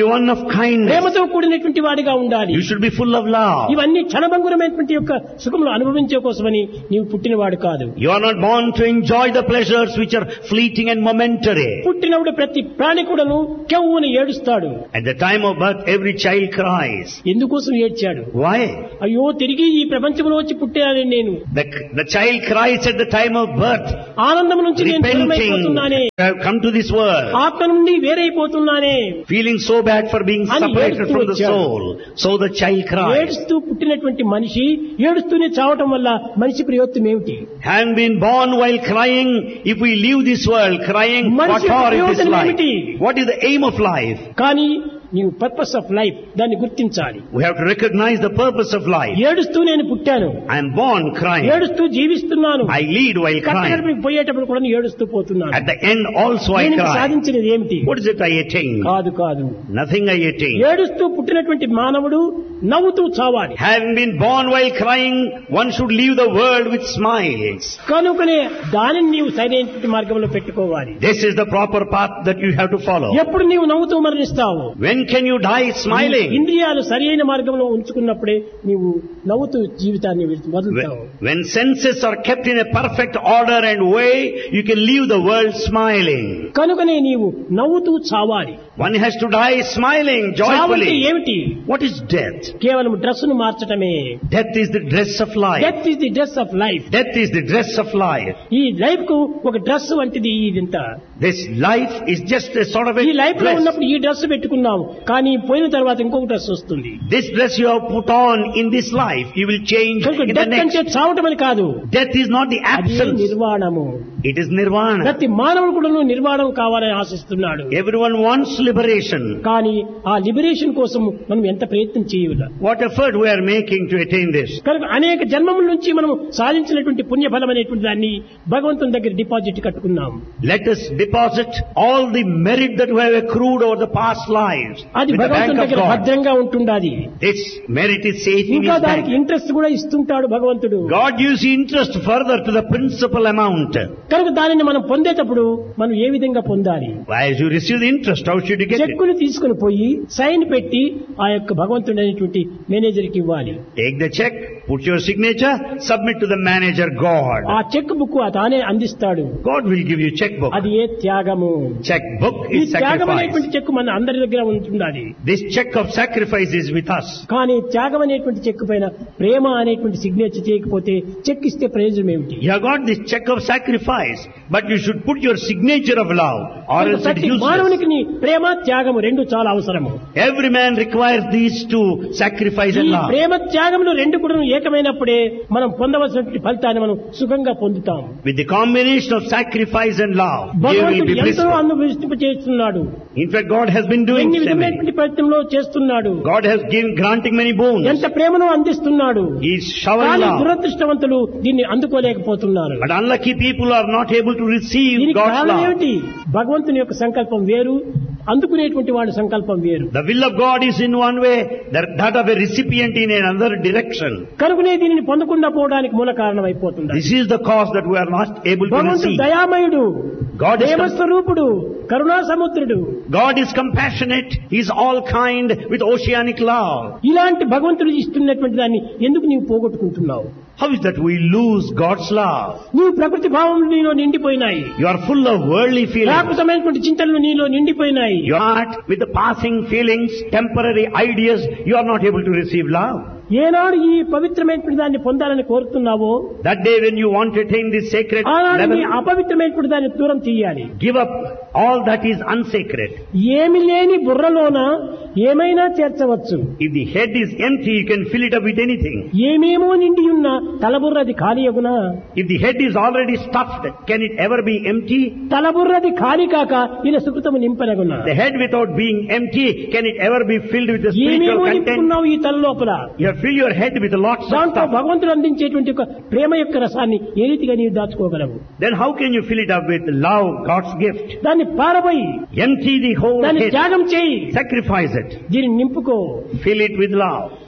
one of kindness. ప్రేమతో కూడినటువంటి వాడిగా ఉండాలి. You should be full of love. ఇవన్నీ క్షణభంగురమైనటువంటి యొక్క సుఖములు అనుభవించే కోసమని నీవు పుట్టినవాడు కాదు. You are not born to enjoy the pleasures which are fleeting and momentary. పుట్టినప్పుడు ప్రతి ప్రాణి కూడాను కెవ్వున ఏడుస్తాడు. At the time of birth, every child cries. ఎందుకోసం ఏడ్చాడు? Why? అయ్యో తిరిగి ఈ ప్రపంచంలో వచ్చి పుట్టానని నేను. The, the child cries at the time of birth. ఆనందం నుంచి నేను Repenting. దూరమైపోతున్నానే. I have come to this world. ఆత్మ నుండి వేరైపోతున్నానే. Feeling so bad for being అని separated ఏడుస్తూ from the వచ్చాడు. soul. So the child cries. ఏడుస్తూ పుట్టినటువంటి మనిషి ఏడుస్తూనే చావటం వల్ల మనిషి ప్రయోజనం ఏమిటి? Having been born while crying, if we leave this world crying, what మనిషి for is this ప్రయోజనం life? ఏమిటి? What is the aim of life? కానీ నీవు పర్పస్ ఆఫ్ లైఫ్ దాన్ని గుర్తించాలి. We have to recognize the purpose of life. ఏడుస్తూ నేను పుట్టాను, I am born crying. ఏడుస్తూ జీవిస్తున్నాను, I lead while crying. కట్టగడపకి పోయేటప్పుడు కూడా ఏడుస్తూ పోతున్నాను. At the end also I నేను cry. సాధించినది ఏమిటి? What is it I attain? కాదు కాదు, Nothing I attain. ఏడుస్తూ పుట్టినటువంటి మానవుడు నవ్వుతూ చావాలి. Having been born while crying, one should leave the world with smiles. కనుకనే దానిని నీవు సరైనటువంటి మార్గంలో పెట్టుకోవాలి. This is the proper path that you have to follow. ఎప్పుడు నీవు నవ్వుతూ మరణిస్తావు? When can you die smiling? ఇంద్రియాలు సరైన మార్గంలో ఉంచుకున్నప్పుడే నీవు నవ్వుతూ జీవితాన్ని వదులుతావు. When senses are kept in a perfect order and way, you can leave the world smiling. కనుకనే నీవు నవ్వుతూ చావాలి. One has to die smiling, చావంటే joyfully. ఏమిటి? What is death? కేవలం డ్రెస్సును మార్చటమే. Death is the dress of life. Death is the dress of life. Death is the dress of life. ఈ life కు ఒక dress వంటిది ఇదంతా. This life is just a sort of a ఈ life లో dress. ఉన్నప్పుడు ఈ డ్రెస్ పెట్టుకున్నావు, కానీ పోయిన తర్వాత ఇంకొక డ్రెస్ వస్తుంది. This dress you have put on in this life, you will change కనుక in the డెత్ next. అంటే చావటం అని కాదు, Death is not the అది absence. నిర్వాణము. It is nirvana. ప్రతి మానవుడు కూడా నిర్వాణం కావాలని ఆశిస్తున్నాడు. Everyone wants liberation. కానీ ఆ లిబరేషన్ కోసం మనం ఎంత ప్రయత్నం చేయాలి? What effort we are making to attain this? కనుక అనేక జన్మముల నుంచి మనం సాధించినటువంటి పుణ్యఫలం అనేటువంటి దాన్ని భగవంతుని దగ్గర డిపాజిట్ కట్టుకున్నాం. Let us deposit all the merit that we have accrued over the past lives అది with the bank భగవంతుని of దగ్గర God. భద్రంగా ఉంటుండాది. This merit is safe in ఇంకా His దానికి bank. ఇంట్రెస్ట్ కూడా ఇస్తుంటాడు భగవంతుడు. God gives interest further to the principal amount. కనుక దానిని మనం పొందేటప్పుడు మనం ఏ విధంగా పొందాలి? As you receive the interest, how should you get it? చెక్కుని తీసుకుని పోయి సైన్ పెట్టి ఆ యొక్క భగవంతుడు అనేటువంటి మేనేజర్ కి ఇవ్వాలి. Take the check, put your signature, submit to the manager God. ఆ చెక్ బుక్ తానే అందిస్తాడు. God will give you checkbook. అది ఏ త్యాగము. Checkbook ఈ is త్యాగం sacrifice. అనేటువంటి చెక్ మన అందరి దగ్గర ఉంటుండాలి. This check of sacrifice is with us. కానీ త్యాగం అనేటువంటి చెక్ పైన ప్రేమ అనేటువంటి సిగ్నేచర్ చేయకపోతే చెక్ ఇస్తే ప్రయోజనం ఏమిటి? You have got this check of sacrifice, but you should put your signature of love, or else it ప్రతి is useless. మానవునికి నీ ప్రేమ త్యాగము రెండు చాలా అవసరము. Every man requires these two, sacrifice ఈ and love. ప్రేమ త్యాగములు రెండు కూడా ఏకమైనప్పుడే మనం పొందవలసినటువంటి ఫలితాన్ని మనం సుఖంగా పొందుతాం. With the combination of sacrifice and love, you will భగవంతుడు be ఎంతో blissful. అనుభవింప చేస్తున్నాడు. In fact, God has been doing ఎన్ని so many. విధమైనటువంటి ప్రయత్నంలో చేస్తున్నాడు. God has given, granting many boons. ఎంత ప్రేమను అందిస్తున్నాడు. He is showering కానీ love. దురదృష్టవంతులు దీన్ని అందుకోలేకపోతున్నారు. But unlucky people are not able to receive దీనికి God's కారణం love. ఏమిటి? భగవంతుని యొక్క సంకల్పం వేరు, అందుకునేటువంటి వాడి సంకల్పం వేరు. The will of God is in one way, that that of a recipient in another direction. కనుకనే దీనిని పొందకుండా పోవడానికి మూల కారణం అయిపోతుంది. This is the cause that we are not able to భగవంతుడు receive. దయామయుడు, God is, ప్రేమ com- స్వరూపుడు, కరుణా సముద్రుడు. God is compassionate. He is all kind with oceanic love. ఇలాంటి భగవంతుడు ఇస్తున్నటువంటి దాన్ని ఎందుకు నీవు పోగొట్టుకుంటున్నావు? How is that we lose God's love? నీవు ప్రకృతి భావం నీలో నిండిపోయినాయి. You are full of worldly feelings. ప్రాకృతమైనటువంటి చింతనలు నీలో నిండిపోయినాయి. Your heart with the passing feelings, temporary ideas, you are not able to receive love. ఏనాడు ఈ పవిత్రమైనటువంటి దాన్ని పొందాలని కోరుతున్నావో That day when you want to attain this sacred ఆనాడు నీ level, అపవిత్రమైనటువంటి దాన్ని దూరం చేయాలి. give up all that is unsacred. ఏమి లేని బుర్రలోన ఏమైనా చేర్చవచ్చు. If the head is empty, you can fill it up with anything. ఏమేమో నిండి ఉన్న తలబుర్రది ఖాళీయగునా? If the head is already stuffed, can it ever be empty? తలబుర్రది ఖాళీ కాక ఇలా సుకృతము నింపనగునా? The head without being empty, can it ever be filled with the spiritual ఏమేమో content? నింపుకున్నావు ఈ తల లోపల. You have filled your head with lots of దాంట్లో stuff. భగవంతుడు అందించేటువంటి ఒక ప్రేమ యొక్క రసాన్ని ఏ రీతిగా నీవు దాచుకోగలవు? Then how can you fill it up with love, God's gift? దాన్ని పారబోయి Empty the whole దాన్ని head. త్యాగం చేయి, Sacrifice it. దీన్ని నింపుకో. Fill it with love.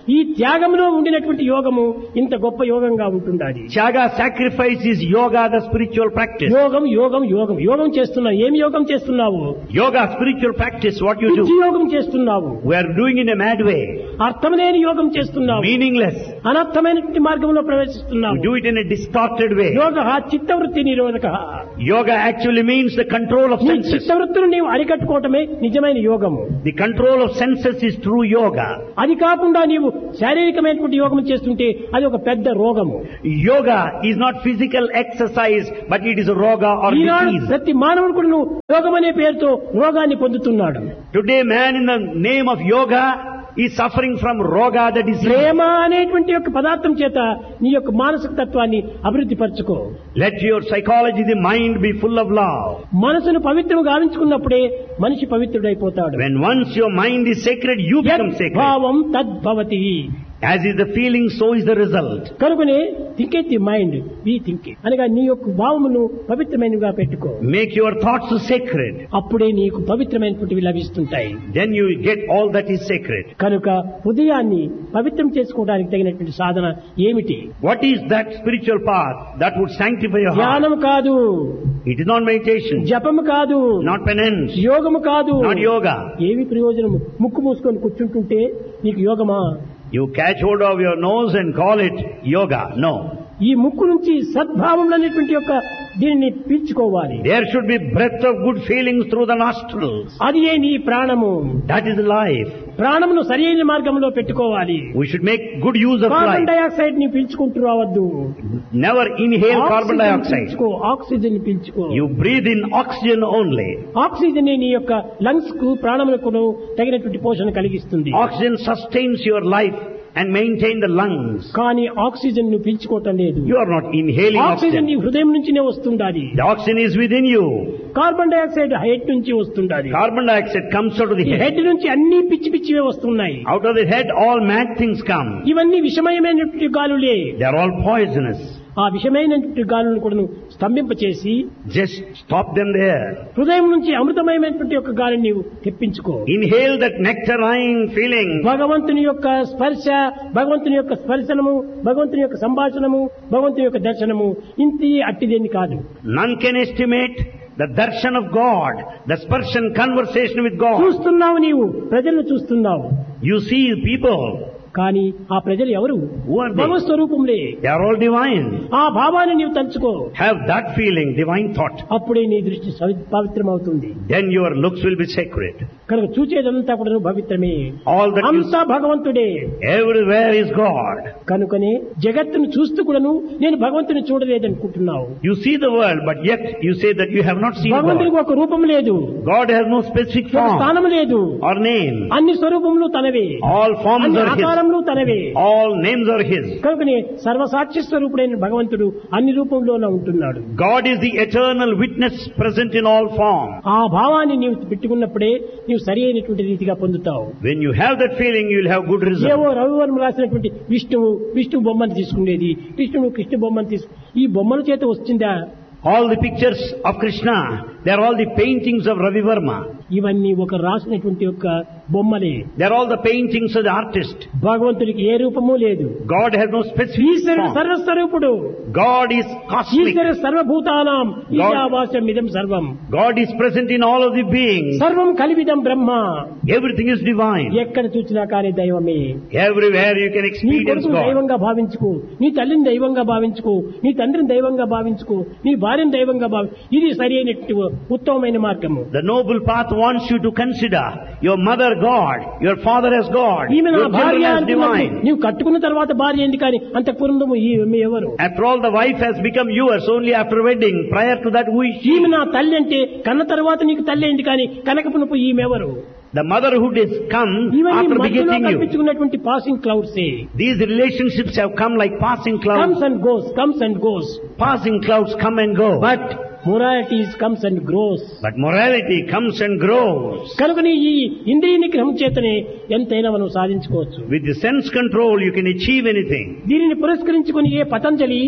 ఈ త్యాగంలో ఉండినటువంటి యోగము ఇంత గొప్ప యోగంగా ఉంటుండాలి. Tyaga, sacrifice is yoga, the spiritual practice. యోగం యోగం యోగం యోగం చేస్తున్నావు. ఏమి యోగం చేస్తున్నావు? Yoga, spiritual practice, what you పిచ్చి do. యోగం చేస్తున్నావు. We are doing in a mad way. అర్థం లేని యోగం చేస్తున్నావు. Meaningless. అనర్థమైనటువంటి మార్గంలో We ప్రవేశిస్తున్నావు. do it in a distorted way. యోగ చిత్తవృత్తి నిరోధక. Yoga actually means the control of నీ senses. చిత్తవృత్తిని నీవు అరికట్టుకోవటమే నిజమైన యోగము. The control of senses is true yoga. అది కాకుండా నీవు శారీరకమైనటువంటి యోగం చేస్తుంటే అది ఒక పెద్ద రోగము. Yoga is not physical exercise, but it is a roga or Eenadu disease. ప్రతి మానవుడు కూడా నువ్వు యోగం అనే పేరుతో రోగాన్ని పొందుతున్నాడు. Today man in the name of yoga is suffering from roga, the disease. ప్రేమ అనేటువంటి యొక్క పదార్థం చేత నీ యొక్క మానసిక తత్వాన్ని అభివృద్ధి పరచుకో. Let your psychology, the mind be full of love. మనసును పవిత్రం గావించుకున్నప్పుడే మనిషి పవిత్రుడైపోతాడు. When once your mind is sacred, you become sacred. భావం తద్భవతి. As is the feeling, so is the result. కనుకనే think at the mind we think అనగా నీ యొక్క భావమును పవిత్రమైనవిగా పెట్టుకో. Make your thoughts sacred. అప్పుడే నీకు పవిత్రమైనటువంటివి లభిస్తుంటాయి. Then you will get all that is sacred. కనుక హృదయాన్ని పవిత్రం చేసుకోవడానికి తగినటువంటి సాధన ఏమిటి? What is that spiritual path that would sanctify your heart? ధ్యానం కాదు, It is not meditation, జపము కాదు, not penance, యోగము కాదు. not yoga. ఏమి ప్రయోజనము? ముక్కు మూసుకొని కూర్చుంటుంటే నీకు యోగమా? You catch hold of your nose and call it yoga. No. ఈ ముక్కు నుంచి సద్భావములు అనేటువంటి యొక్క దీనిని పీల్చుకోవాలి. There should be breath of good feelings through the nostrils. అది ఏ నీ ప్రాణము. That is life. ప్రాణమును సరైన మార్గంలో పెట్టుకోవాలి. We should make good use of carbon life. Dioxide ని పీల్చుకుంటూ రావద్దు. Never inhale carbon oxygen dioxide. పీల్చుకో, oxygen పీల్చుకో. You breathe in oxygen only. Oxygen నీ యొక్క లంగ్స్ కు ప్రాణములకు తగినటువంటి పోషణ కలిగిస్తుంది. Oxygen sustains your life and maintain the lungs. కానీ ఆక్సిజన్ ను పీల్చుకోవటం లేదు. You are not inhaling oxygen నీ oxygen. హృదయం నుంచినే వస్తుండాలి. The oxygen is within you. Carbon dioxide head నుంచి వస్తుండాలి. Carbon dioxide comes out of the ఈ head. హెడ్ నుంచి అన్ని పిచ్చి పిచ్చివే వస్తున్నాయి. Out of the head all mad things come. ఇవన్నీ విషమయమైనటువంటి గాలులే. They are all poisonous. ఆ విషమైనటువంటి గాలులను కూడా స్తంభింపచేసి Just stop them there. హృదయం నుంచి అమృతమయమైనటువంటి యొక్క గాలిని నీవు తెప్పించుకో. Inhale that nectarine feeling. భగవంతుని యొక్క స్పర్శ, భగవంతుని యొక్క స్పర్శనము, భగవంతుని యొక్క సంభాషణము, భగవంతుని యొక్క దర్శనము ఇంతి అట్టిదేని కాదు. None can estimate the darshan of God, the sparshan conversation with God. చూస్తున్నావు, నీవు ప్రజలను చూస్తున్నావు. You see people. కానీ ఆ ప్రజలు ఎవరు? Who are they? Bhagwat స్వరూపంలే. They are all divine. ఆ భావాన్ని నీవు తలుచుకో. Have that feeling, divine thought. అప్పుడే నీ దృష్టి సవి- పవిత్రమవుతుంది. Then your looks will be sacred. కనుక చూచేదంతా కూడా పవిత్రమే. All that you అంతా భగవంతుడే. everywhere is God. కనుకనే జగత్తును చూస్తూ కూడాను నేను భగవంతుని చూడలేదనుకుంటున్నావు. You see the world, but yet you say that you have not seen భగవంతునికి God. ఒక రూపం లేదు, God has no specific ఒక form స్థానం లేదు. or name. అన్ని స్వరూపములు తనవే, All forms అన్ని are His. ఆకారములు తనవే. All names are His. కనుకనే సర్వసాక్షి స్వరూపుడైన భగవంతుడు అన్ని రూపంలోనే ఉంటున్నాడు. God is the eternal witness present in all forms. ఆ భావాన్ని నీవు పెట్టుకున్నప్పుడే నీవు సరి అయినటువంటి రీతిగా పొందుతావు. When you have that feeling, you will have good ఏవో results. రవివర్మ రాసినటువంటి విష్ణువు విష్ణు బొమ్మను తీసుకునేది, కృష్ణుడు కృష్ణ బొమ్మను తీసుకు ఈ బొమ్మల చేత వచ్చిందా? All the pictures of Krishna, they are all the paintings of Ravi Verma. ఇవన్నీ ఒక రాసినటువంటి యొక్క బొమ్మలే. They are all the paintings of the artist. భగవంతుడికి ఏ రూపము లేదు. God has no specific ఈశ్వరుడు form. సర్వస్వరూపుడు. God is cosmic. ఈశ్వరు సర్వభూతానాం ఈశావాస్యం ఇదం సర్వం. God is present in all of the beings. సర్వం కలివిదం బ్రహ్మ. Everything is divine. ఎక్కడ చూసినా కానీ దైవమే. Everywhere you can నీ experience కొడుకుని God. దైవంగా భావించుకో, నీ తల్లిని దైవంగా భావించుకో, నీ తండ్రిని దైవంగా భావించుకో, నీ భార్యను దైవంగా భావి ఇది సరి అయినటువంటి ఉత్తమమైన మార్గము. The noble path wants you to consider your mother God, your father as God, ఈమె నా your భార్య children as అనుకున్నప్పుడు divine. నీవు కట్టుకున్న తర్వాత భార్య ఏంటి కానీ అంత పూర్వము ఈమె ఎవరు? After all, the wife has become yours only after wedding. Prior to that, who is she? ఈమె నా తల్లి అంటే కన్న తర్వాత నీకు తల్లి ఏంటి కానీ కనకపునపు ఈమె ఎవరు? The motherhood has come ఇవన్నీ after మధ్యలో begetting you. కల్పించుకున్నటువంటి passing clouds. These relationships have come like passing clouds. Comes and goes, comes and goes. Passing clouds come and go. But moralities comes and grows. But morality comes and grows. కనుకని ఈ ఇంద్రియ నిగ్రహం చేతనే ఎంతైనా మనం సాధించుకోవచ్చు. With the sense control, you can achieve anything. దీనిని పురస్కరించుకొని ఏ పతంజలి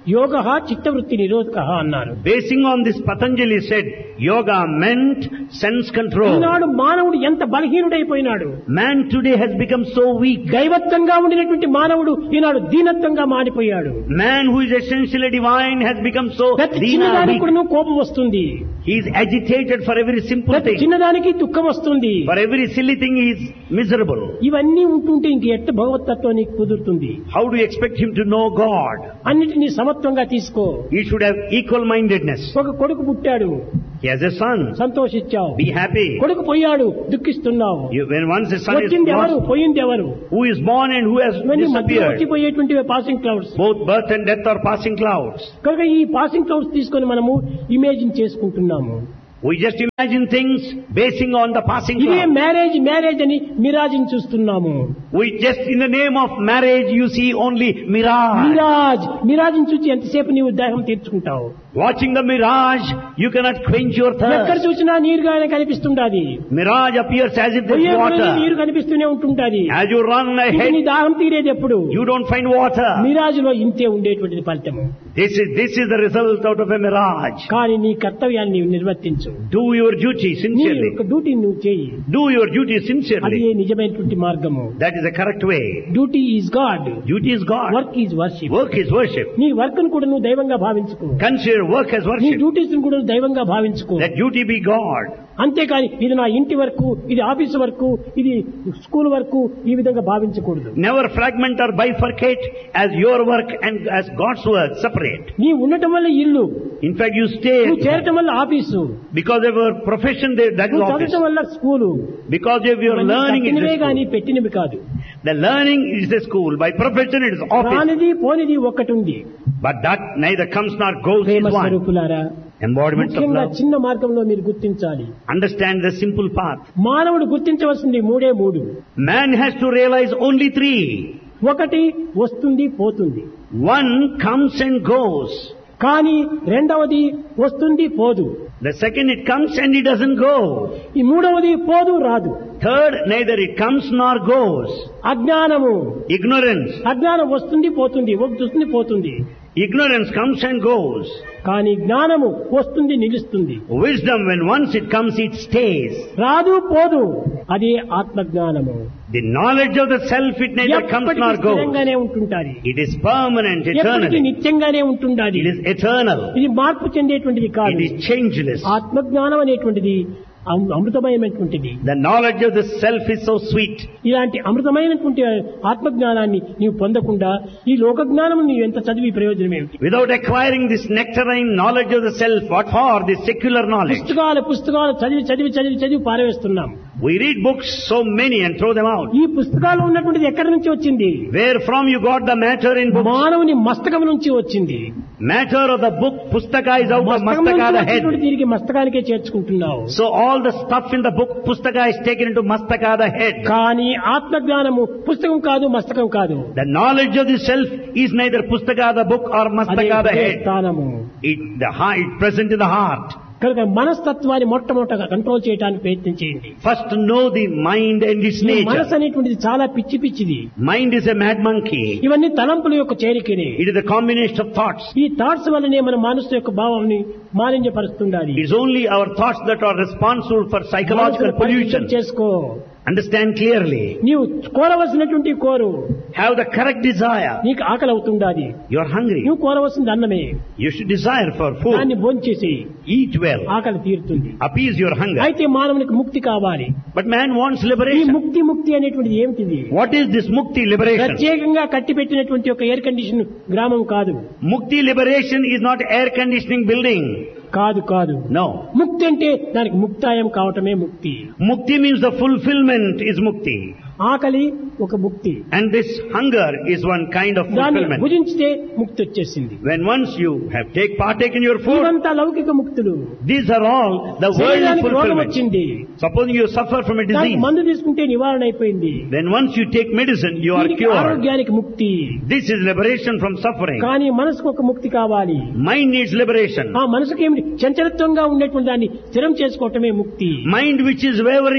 యోగ చిత్తవృత్తి నిరోధక అన్నారు. Basing on this, Patanjali said, yoga meant sense control. ఈనాడు మానవుడు ఎంత బలహీనుడైపోయినాడు. Man today has become so weak. దైవత్వంగా ఉండినటువంటి మానవుడు ఈనాడు దీనత్వంగా మారిపోయాడు. Man who is essentially divine has become so ప్రతి dina, చిన్నదానికి weak. కూడా కోపం వస్తుంది. He is agitated for every simple ప్రతి thing. చిన్నదానికి దుఃఖం వస్తుంది. For every silly thing he is miserable. ఇవన్నీ ఉంటుంటే ఇంక ఎట్ట భగవతత్వానికి కుదురుతుంది? How do you expect him to know God? అన్నిటినీ సమత్వంగా తీసుకో. He should have equal mindedness. ఒక కొడుకు పుట్టాడు, He has a son. సంతోషించావు. Be happy. కొడుకు పోయాడు, దుఃఖిస్తున్నావు. You, when once a son is వచ్చింది ఎవరు, lost, పోయింది ఎవరు? who is born and who has ఇవన్నీ మధ్య disappeared? వచ్చిపోయేటువంటి passing clouds. Both birth and death are passing clouds. కనుక ఈ పాసింగ్ క్లౌడ్స్ తీసుకొని మనము ఇమేజిన్ చేసుకుంటున్నాము. We just imagine things basing on the passing ఇదే cloud. మ్యారేజ్ మ్యారేజ్ అని మిరాజిని చూస్తున్నాము. We just, in the name of marriage, you see only mirage. Miraz మిరాజిని చూసి ఎంతసేపు నీవు దాహం తీర్చుకుంటావు? Watching the mirage, you cannot quench your ఎక్కడ thirst. చూసినా నీరుగానే కనిపిస్తుండాది. Mirage appears as if పోయే there's కొలది నీరు water. కనిపిస్తూనే ఉంటుంటాది. As you run ఇది ahead, నీ దాహం తీరేది ఎప్పుడు? you don't find water. Miraz లో ఇంతే ఉండేటువంటిది ఫలితము. This is, this is the result out of a mirage. కానీ నీ కర్తవ్యాన్ని నీవు నిర్వర్తించు. Do your duty నీ sincerely. యొక్క డ్యూటీ నువ్వు చేయి. Do your duty అది sincerely. నిజమైనటువంటి మార్గము. That is the correct way. Duty is God, Duty is God. Work is worship. Work is worship. నీ వర్క్ ను కూడా నువ్వు దైవంగా భావించుకో. Consider work as నీ worship. డ్యూటీస్ ను కూడా నువ్వు దైవంగా భావించుకో. Let duty be God. అంతేకాని ఇది నా ఇంటి వరకు, ఇది ఆఫీసు వరకు, ఇది స్కూల్ వరకు ఈ విధంగా భావించకూడదు. Never fragment or bifurcate as your work and as God's work separate. నీ ఉండటం వల్ల ఇల్లు, In fact, you stay నువ్వు చేరటం వల్ల office, because of your profession, there- that is నువ్వు office. చదవటం వల్ల school. Because of your learning, it కట్టినవే is కానీ school. పెట్టినవి కాదు. The learning is the school. By profession, it is office. రానిది పోనిది ఒక్కటి ఉంది. But that neither comes nor goes Prema is one. స్వరూపులారా, Embodiments of ముఖ్యంగా love. చిన్న మార్గంలో మీరు గుర్తించాలి. Understand the simple path. మానవుడు గుర్తించవలసింది మూడే మూడు. Man has to realize only three. ఒకటి వస్తుంది పోతుంది, One comes and goes. కానీ రెండవది వస్తుంది పోదు, The second, it comes and it doesn't go. ఈ మూడవది పోదు రాదు. Third, neither it comes nor goes. అజ్ఞానము, Ignorance. అజ్ఞానం వస్తుంది పోతుంది, వస్తుంది పోతుంది. Ignorance comes and goes. కానీ జ్ఞానము వస్తుంది నిలుస్తుంది. Wisdom, when once it comes, it stays. రాదు పోదు, అదే ఆత్మజ్ఞానము. The knowledge of the self, it neither comes ఎప్పటికీ nor goes. స్థిరంగానే ఉంటుంటాది. It is permanent, ఎప్పటికీ eternal. నిత్యంగానే ఉంటుండాలి. It is eternal. ఇది మార్పు చెందేటువంటిది కాదు. It is changeless. ఆత్మజ్ఞానం అనేటువంటిది అమృ- అమృతమైనటువంటిది. The knowledge of the self is so sweet. ఇలాంటి అమృతమైనటువంటి ఆత్మజ్ఞానాన్ని నీవు పొందకుండా ఈ లోక జ్ఞానం నీవు ఎంత చదివి ప్రయోజనం ఏమిటి? Without acquiring this nectarine knowledge of the self, what for? This secular knowledge. పుస్తకాలు పుస్తకాలు చదివి చదివి చదివి చదివి పారవేస్తున్నాం. We read books, so many, and throw them out. ఈ పుస్తకాలు ఉన్నటువంటిది ఎక్కడి నుంచి వచ్చింది? Where from you got the matter in books? మానవుని మస్తకం నుంచి వచ్చింది. Matter of the book, pustaka is out of మస్తకం నుంచి mastaka, the వచ్చినటువంటి head. దీనికి మస్తకానికే చేర్చుకుంటున్నావు. So all the stuff in the book, pustaka is taken into mastaka, the head. కానీ ఆత్మజ్ఞానము పుస్తకం కాదు, మస్తకం కాదు. The knowledge of the self is neither pustaka, the book, or అదే mastaka, the ఇదే head. స్థానము. It, the heart, it present in the heart. కనుక మనస్తత్వాన్ని మొట్టమొదటగా కంట్రోల్ చేయడానికి ప్రయత్నం చేయండి. First know the mind and its ఈ nature. మనసు అనేటువంటిది చాలా పిచ్చి పిచ్చిది. Mind is a mad monkey. ఇవన్నీ తలంపుల యొక్క చేరికనే. It is a combination of thoughts. ఈ థాట్స్ వల్లనే మన మనసు యొక్క భావాన్ని మాలిన్యపరుస్తుండాలి. It is only our thoughts that are responsible for psychological మనసును పరిశుద్ధం pollution. చేసుకో. Understand clearly. నీవు కోరవలసినటువంటి కోరు. Have the correct desire. నీకు ఆకలి అవుతుండాలి. You are hungry. నువ్వు కోరవలసింది అన్నమే. You should desire for దాన్ని food. భోంచేసి Eat well. ఆకలి తీరుతుంది. Appease your hunger. అయితే మానవునికి ముక్తి కావాలి. But man wants ఈ liberation. ముక్తి ముక్తి అనేటువంటిది ఏమిటిది? What is this mukti liberation? ప్రత్యేకంగా కట్టి పెట్టినటువంటి ఒక ఎయిర్ కండిషన్ గ్రామం కాదు. Mukti liberation is not air conditioning building. కాదు కాదు. No. ముక్తి అంటే దానికి ముక్తాయం కావటమే ముక్తి. Mukti means the fulfillment is mukti. ఆకలి ఒక ముక్తి. And this hunger is one kind of దాన్ని fulfillment. భుజించితే ముక్తి వచ్చేసింది. When once you have take partake in your food, ఇవంతా లౌకిక ముక్తులు. these are all the worldly శరీరానికి రోగం fulfillment. వచ్చింది, Supposing you suffer from a దానికి disease, మందు తీసుకుంటే నివారణ అయిపోయింది. then once you take medicine, you are దీనికి cured. ఆరోగ్యానికి ముక్తి. This is liberation from suffering. కానీ మనసుకు ఒక ముక్తి కావాలి. Mind needs liberation. ఆ మనసుకి ఏమిటి చంచలత్వంగా ఉండేటువంటి దాన్ని స్థిరం చేసుకోవటమే ముక్తి. Mind which is wavering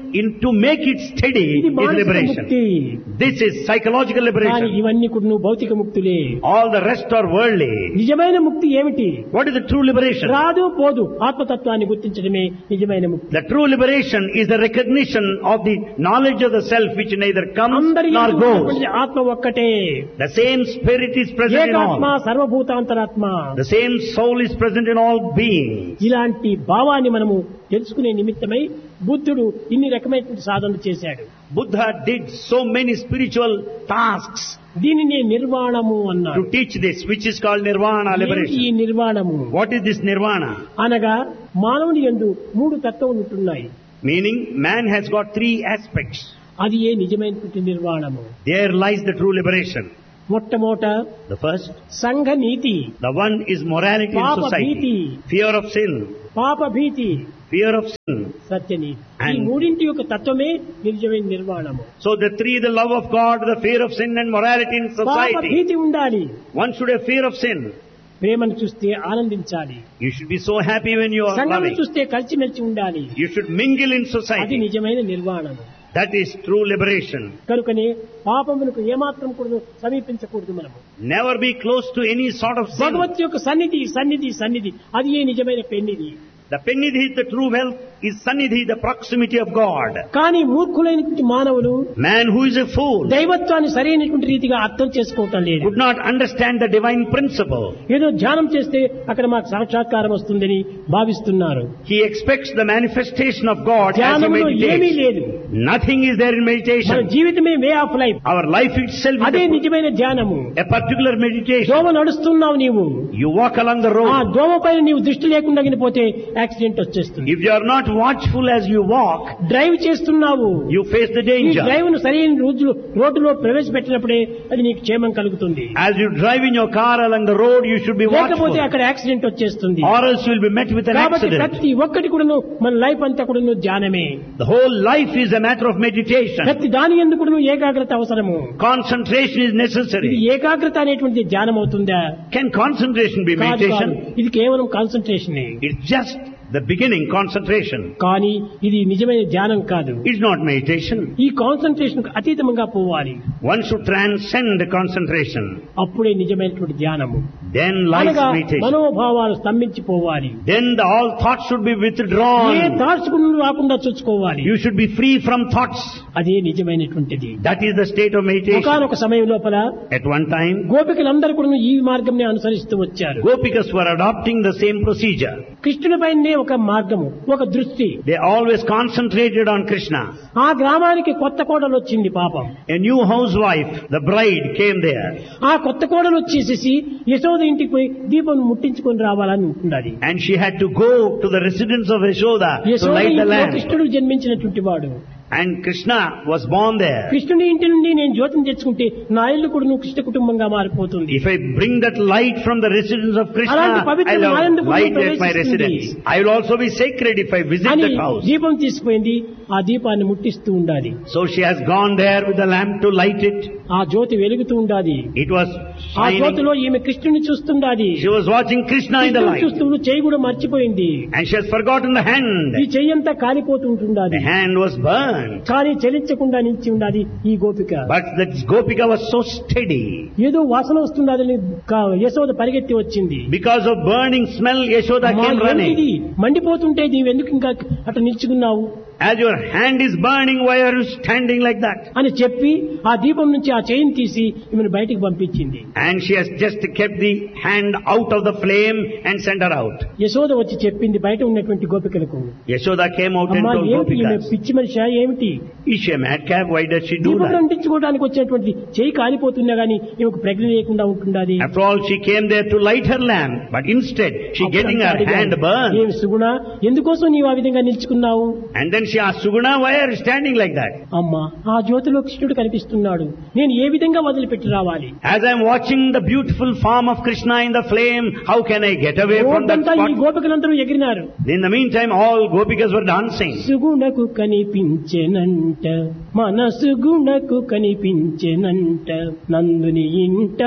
in to make it steady ఇది is మానసిక liberation. ముక్తి. This is psychological కానీ liberation. ఇవన్నీ కూడా నువ్వు భౌతిక ముక్తులే. All the rest are worldly. నిజమైన ముక్తి ఏమిటి? What is the true liberation? రాదు పోదు ఆత్మతత్వాన్ని గుర్తించడమే నిజమైన ముక్తి. The true liberation is the recognition of the knowledge of the self which neither comes అందరి nor యందు goes. ఉన్నటువంటి ఆత్మ ఒక్కటే. The same spirit is present in ఏకాత్మ all. సర్వభూతాంతరాత్మ. The same soul is present in all beings. ఇలాంటి భావాన్ని మనము తెలుసుకునే నిమిత్తమై బుద్ధుడు ఇన్ని రకమైనటువంటి సాధనలు చేశాడు. Buddha did so many spiritual tasks దీనిని నిర్వాణము అన్నాడు. to teach this, which is called nirvana, ఏమిటి ఈ liberation. నిర్వాణము? What is this nirvana? అనగా మానవుని యందు మూడు తత్వములు ఉంటున్నాయి. Meaning, man has got three aspects. అది ఏ నిజమైనటువంటి నిర్వాణము. There lies the true liberation. మొట్టమొదట The first, సంఘ నీతి, the one is morality in Papa society. bhiti. Fear of sin. పాప భీతి, Fear of sin. సత్యనీతి. ఈ And- మూడింటి యొక్క తత్వమే నిజమైన నిర్వాణము. So the three, the love of God, the fear of sin and morality in పాప society. భీతి ఉండాలి. One should have fear of sin. ప్రేమను చూస్తే ఆనందించాలి. You should be so happy when you are సంఘం loving. చూస్తే కలిసిమెలిసి ఉండాలి. You should mingle in అది society. నిజమైన నిర్వాణము. That is true liberation. కనుకనే పాపమునకు ఏమాత్రం కూడా సమీపించకూడదు మనము. Never be close to any sort of sin. భగవత్ యొక్క సన్నిధి సన్నిధి సన్నిధి అది ఏ నిజమైన పెన్నిధి. The penidhi, the true wealth, is sannidhi, the proximity of God. కానీ మూర్ఖులైనటువంటి మానవులు Man who is a fool దైవత్వాన్ని సరైనటువంటి రీతిగా అర్థం చేసుకోవటం లేదు. could not understand the divine principle. ఏదో ధ్యానం చేస్తే అక్కడ మాకు సాక్షాత్కారం వస్తుందని భావిస్తున్నారు. He expects the manifestation of God as he ధ్యానంలో ఏమీ meditates. లేదు. Nothing is there in మన meditation. జీవితమే way of life. Our life itself అదే is a, నిజమైన ధ్యానము. a particular meditation. దోమ నడుస్తున్నావు నీవు. You walk along the ఆ road. దోమ పైన నీవు దృష్టి లేకుండా పోతే యాక్సిడెంట్ వచ్చేస్తుంది. If you are not watchful as you walk, drive చేస్తున్నావు. you face the ఈ danger. డ్రైవ్ ను సరైన రోజులు రోడ్డులో ప్రవేశపెట్టినప్పుడే అది నీకు క్షేమం కలుగుతుంది. As you drive in your car along the road, you should be లేకపోతే watchful, అక్కడ యాక్సిడెంట్ వచ్చేస్తుంది. or else you will be met with an కాబట్టి accident. ప్రతి ఒక్కటి కూడాను మన లైఫ్ అంతా కూడాను ధ్యానమే. The whole life is a matter of meditation. ప్రతి దాని ఎందుకు కూడాను ఏకాగ్రత అవసరము. Concentration is ఇది necessary. ఏకాగ్రత అనేటువంటి ధ్యానం అవుతుందా? Can concentration be కాదు, కాదు. meditation? ఇది కేవలం concentration. It's just the beginning, concentration. కానీ ఇది నిజమైన ధ్యానం కాదు. It's not meditation. ఈ కాన్సన్ట్రేషన్ అతీతంగా పోవాలి. One should transcend concentration. అప్పుడే నిజమైనటువంటి ధ్యానము. Then lies అనగా meditation. మనోభావాలు స్తంభించిపోవాలి. Then the, all thoughts should be A withdrawn. Thoughts రాకుండా చూసుకోవాలి. You should be free from thoughts. అదే నిజమైనటువంటిది. That is the state of meditation. ఒకనొక సమయం లోపల At one time, గోపికలందరూ కూడా ఈ మార్గంని అనుసరిస్తూ వచ్చారు. Gopikas were adopting the same procedure. కృష్ణునిపైనే ఒక మార్గము, ఒక దృష్టి. They always concentrated on Krishna. ఆ గ్రామానికి కొత్త కోడలు వచ్చింది పాపం. A new housewife, the bride, came there. ఆ కొత్త కోడలు వచ్చేసేసి యశోద ఇంటికి పోయి దీపం ముట్టించుకొని రావాలని ఉంటున్నది. And she had to go to the residence of Yashoda to Yashoda light the ఇంట్లో lamp. కృష్ణుడు జన్మించినటువంటి వాడు. And Krishna was born there. కృష్ణుని ఇంటి నుండి నేను జ్యోతిని తెచ్చుకుంటే నా ఇల్లు కూడా నువ్వు కృష్ణ కుటుంబంగా మారిపోతుంది. If I bring that light from the residence of Krishna, అలాంటి పవిత్ర I'll ఆనంద have light కుటుంబం at my ప్రవేశిస్తుంది. residence. I will also be sacred if I visit అని that house. దీపం తీసుకుపోయింది. ఆ దీపాన్ని ముట్టిస్తూ ఉండాలి. So she has gone there with the lamp to light it. ఆ జ్యోతి వెలుగుతూ ఉండాలి. It was ఆ shining. జ్యోతిలో ఈమె కృష్ణుని చూస్తుండాలి. She was watching Krishna in the కృష్ణుని light. చూస్తూ చెయ్యి కూడా మర్చిపోయింది. And she has forgotten the ఈ hand. చెయ్యి అంతా కాలిపోతూ ఉంటుండాలి. The hand was burned. కానీ చలించకుండా నిలిచి ఉండాలి ఈ గోపిక. But that Gopika was so steady. ఏదో వాసన వస్తుందని యశోద పరిగెత్తి వచ్చింది. Because of burning smell, Yashoda అమ్మా, came running. ఏంటిది? మండిపోతుంటే నీవెందుకు ఇంకా అట్లా నిల్చుకున్నావు As your hand is burning, why are you standing like that? అని చెప్పి ఆ దీపం నుంచి ఆ చైన్ తీసి ఈమెను బయటికి పంపించింది. And she has just kept the hand out of the flame and sent her out. Yashoda వచ్చి చెప్పింది బయట ఉన్నటువంటి గోపికలకు. Yashoda came out and అమ్మా, told ఏమిటి ఈమె Gopikas, పిచ్చి మనిషి ఏమిటి? is she a madcap? Why does she do దీపం that? అంటించుకోవడానికి వచ్చినటువంటి చేయి కాలిపోతున్నా గానీ ఈమెకు ప్రజ్ఞ లేకుండా ఉంటుండాలి. After all, she came there to light her lamp, but instead she getting her hand burned. ఏమి సుగుణ, ఎందుకోసం నీవు ఆ విధంగా నిల్చుకున్నావు? And then she asked, Suguna, why are you standing like that? అమ్మా, ఆ జ్యోతిలో కృష్ణుడు కనిపిస్తున్నాడు, నేను ఏ విధంగా వదిలిపెట్టి రావాలి? As I am watching the beautiful form of Krishna in the flame, how can I get away from that రోడ్డంతా ఈ spot? గోపికలందరూ ఎగిరినారు. In the meantime, all Gopikas were dancing. సుగుణకు కనిపించెనంట, మనసు గుణకు కనిపించెనంట, నందుని ఇంట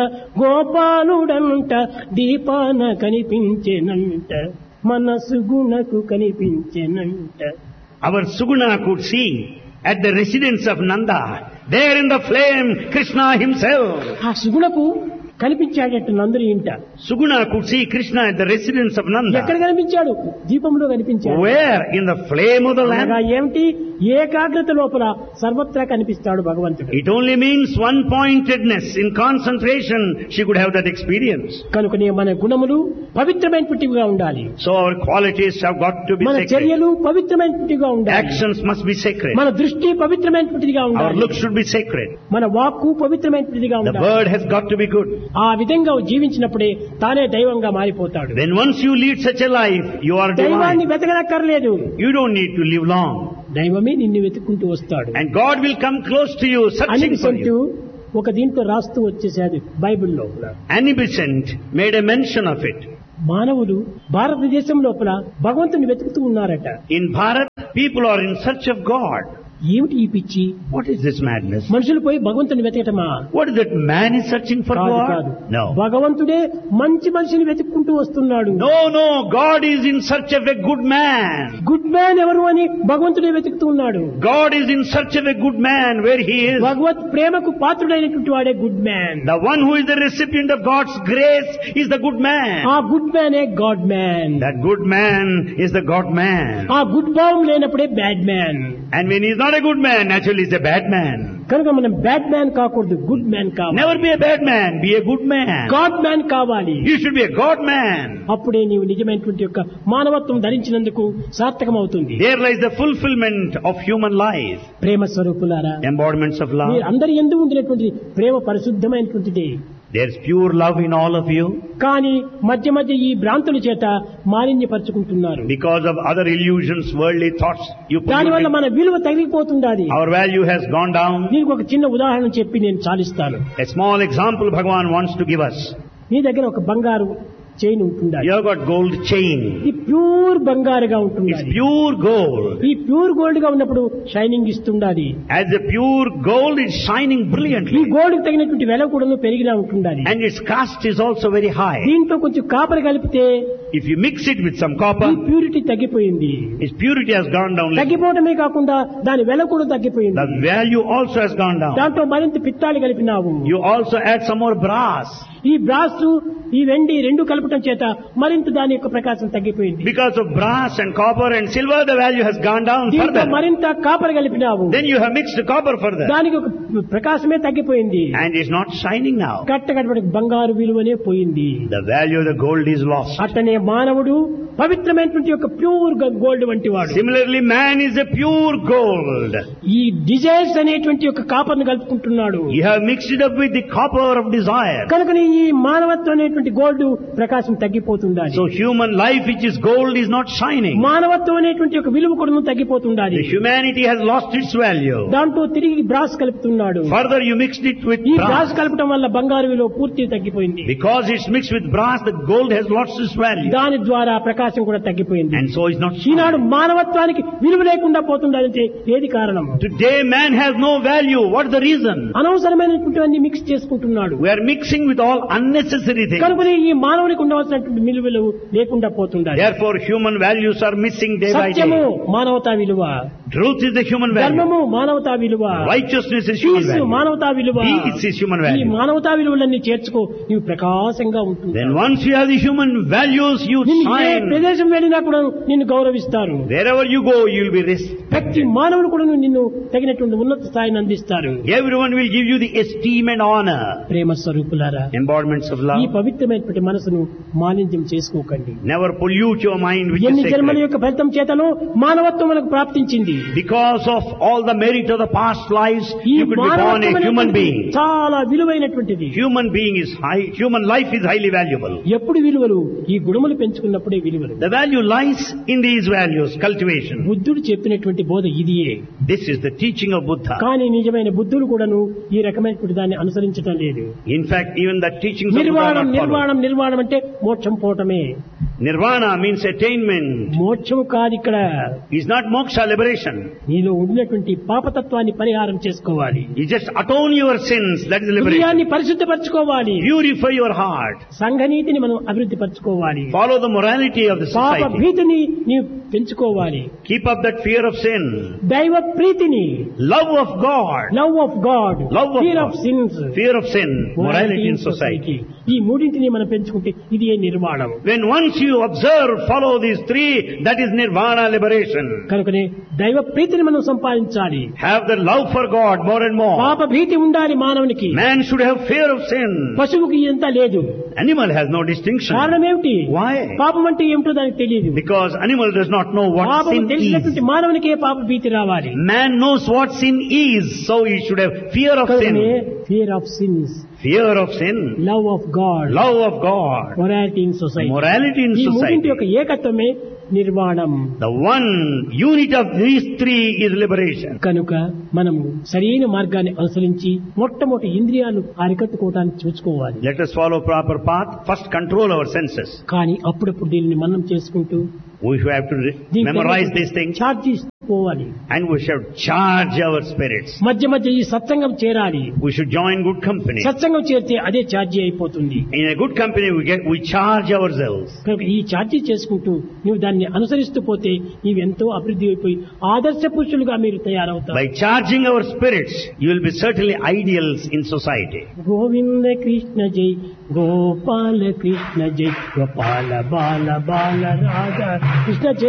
గోపాలుడంట, దీపాన కనిపించెనంట, మనసు గుణకు కనిపించెనంట. Our Suguna could see at the residence of Nanda, there in the flame, Krishna himself. ఆ సుగుణకు కనిపించాడట నందుని ఇంట. Suguna could see Krishna at the residence of Nanda. ఎక్కడ కనిపించాడు? దీపంలో కనిపించాడు. Where? In the flame of the lamp. అనగా ఏమిటి? ఏకాగ్రత లోపల సర్వత్రా కనిపిస్తాడు భగవంతుడు. It only means one-pointedness. In concentration, she could have that experience. కనుకనే మన గుణములు పవిత్రమైనటివిగా ఉండాలి. So our qualities have got to be మన sacred. చర్యలు పవిత్రమైనటివిగా ఉండాలి. Actions must be sacred. మన దృష్టి పవిత్రమైనటివిగా Our ఉండాలి. look should be sacred. మన వాక్కు పవిత్రమైనటివిగా The ఉండాలి. word has got to be good. ఆ విధంగా జీవించినప్పుడే తానే దైవంగా మారిపోతాడు. Then once you lead such a life, you are దైవాన్ని divine. వెతకనక్కర్లేదు. You don't need to live long. దైవమే నిన్ను వెతుక్కుంటూ వస్తాడు. And God will come close to you, searching for అనిపిసంటూ you. ఒక దీంట్లో రాస్తూ వచ్చేసాడు బైబిల్లో. Annie Besant made a mention of it. మానవులు భారతదేశం లోపల భగవంతుని వెతుకుతూ ఉన్నారట. In Bharat, people are in search of God. ఏమిటి ఈ పిచ్చి? What is this madness? మనుషులు పోయి భగవంతుని వెతకటమా? What is that man is searching for కాదు, God? కాదు. No. భగవంతుడే మంచి మనిషిని వెతుక్కుంటూ వస్తున్నాడు. No, no. God is in search of a good man. Good man ఎవరు అని భగవంతుడే వెతుకుతూ ఉన్నాడు. God is in search of a good man where he is. భగవత్ ప్రేమకు పాత్రుడైనటువంటి వాడే good man. The one who is the recipient of God's grace is the good man. ఆ good మ్యానే God man. That good man is the God man. ఆ good భావం లేనప్పుడే bad man. And when he is not a good man, naturally he is a bad man. కనుక మనం bad man కాకూడదు, good man కావాలి. Never be a bad man, be a good man. God man కావాలి. You should be a God man. అప్పుడే నీవు నిజమైనటువంటి యొక్క మానవత్వం ధరించినందుకు సార్థకం అవుతుంది. There lies the fulfillment of human life. ప్రేమ స్వరూపులారా, Embodiments of love. మీరు అందరి యందు ఉండినటువంటి ప్రేమ పరిశుద్ధమైనటువంటిది. There's pure love in all of you. కానీ మధ్య మధ్య ఈ భ్రాంతుల చేత మాలిన్యపరుచుకుంటున్నారు. Because of other illusions, worldly thoughts, you దాని వల్ల pollute. మన విలువ తగ్గిపోతుండాలి. Our value has gone down. నీకు ఒక చిన్న ఉదాహరణ చెప్పి నేను చాలిస్తాను. A small example Bhagavan wants to give us. నీ దగ్గర ఒక బంగారు చైన్ ఉంటుండాలి. You have got gold chain. ఇది ప్యూర్ బంగారుగా It's ఉంటుండాలి. pure gold. ఈ ప్యూర్ గోల్డ్ గా ఉన్నప్పుడు shining ఇస్తుండాలి. As the pure gold is shining ఈ brilliantly. గోల్డ్ కి తగినటువంటి వెల కూడా పెరిగినా ఉంటుండాలి. And its cost is also very high. దీంట్లో కొంచెం కాపర్ కలిపితే If you mix it with some ఈ copper, ప్యూరిటీ తగ్గిపోయింది. its purity has gone down. little. తగ్గిపోవడమే కాకుండా దాని వెల కూడా తగ్గిపోయింది. The value also has gone down. దాంట్లో మరింత పిత్తాలు కలిపినావు. You also add some more brass. ఈ బ్రాస్ ఈ వెండి రెండు కలపటం చేత మరింత దాని యొక్క ప్రకాశం తగ్గిపోయింది. Because of brass and copper and silver, the value has gone down దీంట్లో further. మరింత copper కలిపినావు. Then you have mixed copper further. దానికి ఒక ప్రకాశమే తగ్గిపోయింది. And it's not shining now. కట్టగడపడి బంగారు విలువనే పోయింది. The value of the gold is lost. అట్టనే మానవుడు పవిత్రమైనటువంటి యొక్క ప్యూర్ గోల్డ్ వంటి వాడు. Similarly, man is a pure gold. ఈ డిజైర్స్ అనేటువంటి యొక్క కాపర్ను కలుపుకుంటున్నాడు. You have mixed it up with the copper of desire. కనుకనే ఈ మానవత్వం అనేటువంటి gold Prakasam తగ్గిపోతుండాలి. So human life which is gold is not shining. మానవత్వం అనేటువంటి ఒక విలువ కూడా తగ్గిపోతుండాలి. The humanity has lost its value. దాంట్లో తిరిగి brass కలుపుతున్నాడు. Further you mixed it with ఈ brass. బ్రాస్ కలపడం వల్ల బంగారు విలువ పూర్తి తగ్గిపోయింది. Because it's mixed with brass, the gold has lost its value. దాని ద్వారా ప్రకాశం కూడా తగ్గిపోయింది. And so it's not Eenadu shining. మానవత్వానికి విలువ లేకుండా పోతుందంటే ఏది కారణం? Today man has no value. What is the reason? అనవసరమైనటువంటి మిక్స్ చేసుకుంటున్నాడు. We are mixing with all unnecessary things. కనుకనే ఈ మానవునికి ఉండవలసినటువంటి విలువలు లేకుండా పోతుండాలి. Therefore human values are missing day by సత్యము day. మానవతా విలువ, Truth is the human value. ధర్మము మానవతా విలువ, Righteousness is human piece value. మానవతా విలువ. Peace is human ఈ value. మానవతా విలువలన్నీ చేర్చుకో, నీవు ప్రకాశంగా ఉంటుంది. Then once you have the human values, you నిన్ను ఏ shine. ప్రదేశం వెళ్ళినా కూడా నిన్ను గౌరవిస్తారు. Wherever you go, you will be respected. ప్రతి మానవుడు కూడా నిన్ను తగినటువంటి ఉన్నత స్థాయిని అందిస్తారు. Everyone will give you the esteem and honor. ప్రేమ స్వరూపులారా, Embodiments of ఈ love. పవిత్రమైనటువంటి మనసును మాలిన్యం చేసుకోకండి. Never pollute your mind with ఎన్ని the జన్మల sacred. యొక్క ఫలితం చేతలో మానవత్వం మనకు ప్రాప్తించింది. Because of all the merit of the past lives, ఈ you could be born మానవత్వం a human అనేటువంటిది being. చాలా విలువైనటువంటిది. Human being is high, human life is highly valuable. ఎప్పుడు విలువలు? ఈ గుణములు పెంచుకున్నప్పుడే విలువలు. The value lies in these values, cultivation. బుద్ధుడు చెప్పినటువంటి బోధ ఇదియే. This is the teaching of Buddha. కానీ నిజమైన బుద్ధులు కూడాను ఈ రకమైనటువంటి దాన్ని అనుసరించడం లేదు. In fact, even the teachings of Buddha are నిర్వాణం not followed. నిర్వాణం నిర్వాణం అంటే మోక్షం పోవటమే. Nirvana means attainment. మోక్షము కాదు ఇక్కడ. It's not moksha, liberation. నీలో ఉన్నటువంటి పాపతత్వాన్ని పరిహారం చేసుకోవాలి. You just atone your sins, that is liberation. హృదయాన్ని పరిశుద్ధపరచుకోవాలి. Purify your heart. సంఘనీతిని మనం అభివృద్ధి పరచుకోవాలి. Follow the morality of the పాప society. భీతిని నీవు పెంచుకోవాలి. Keep up that fear of sin. దైవ ప్రీతిని, Love of God. Love of God, Love of fear God. Of since, Fear of sin. Morality in society. ఈ మూడింటిని మనం పెంచుకుంటే ఇది ఏ నిర్మాణం. When once you observe, follow these three, that is nirvana liberation. కనుకనే దైవ ప్రీతిని మనం సంపాదించాలి. Have the love for God more and more. పాప భీతి ఉండాలి మానవునికి. Man should have fear of sin. పశువుకి ఎంత లేదు. Animal has no distinction. కారణం ఏమిటి? Why? పాపం అంటే ఏమిటో దానికి తెలియదు. Because animal does not know what పాపం sin is. తెలిసినటువంటి మానవునికే పాప భీతి రావాలి. Man knows what sin is, so he should have fear of sin. Fear of since, Fear of sin. Love of God, Love of God. Morality in society. Morality in ఈ మూడింటి society. యొక్క ఏకత్వమే నిర్వాణం. The one unit of these three is liberation. కనుక మనము సరైన మార్గాన్ని అనుసరించి మొట్టమొదటి ఇంద్రియాలు అరికట్టుకోవడానికి చూసుకోవాలి. Let us follow proper path. First control our senses. కానీ అప్పుడప్పుడు దీనిని మనం చేసుకుంటూ We have to re- memorize these things. Charge పోవాలి. And we should charge our spirits. మధ్య మధ్య ఈ సత్సంగం చేరాలి. We should join good company. సత్సంగం చేరితే అదే ఛార్జీ అయిపోతుంది. In a good company we get, we charge ourselves. కనుక ఈ ఛార్జీ చేసుకుంటూ నువ్వు దాన్ని అనుసరిస్తూ పోతే నీవు ఎంతో అభివృద్ధి అయిపోయి ఆదర్శ పురుషులుగా మీరు తయారవుతారు. By charging our spirits, you will be certainly ideals in society. Govinda Krishna జై, గోపాల కృష్ణ జై, గోపాల బాల బాల రాధా కృష్ణ జై.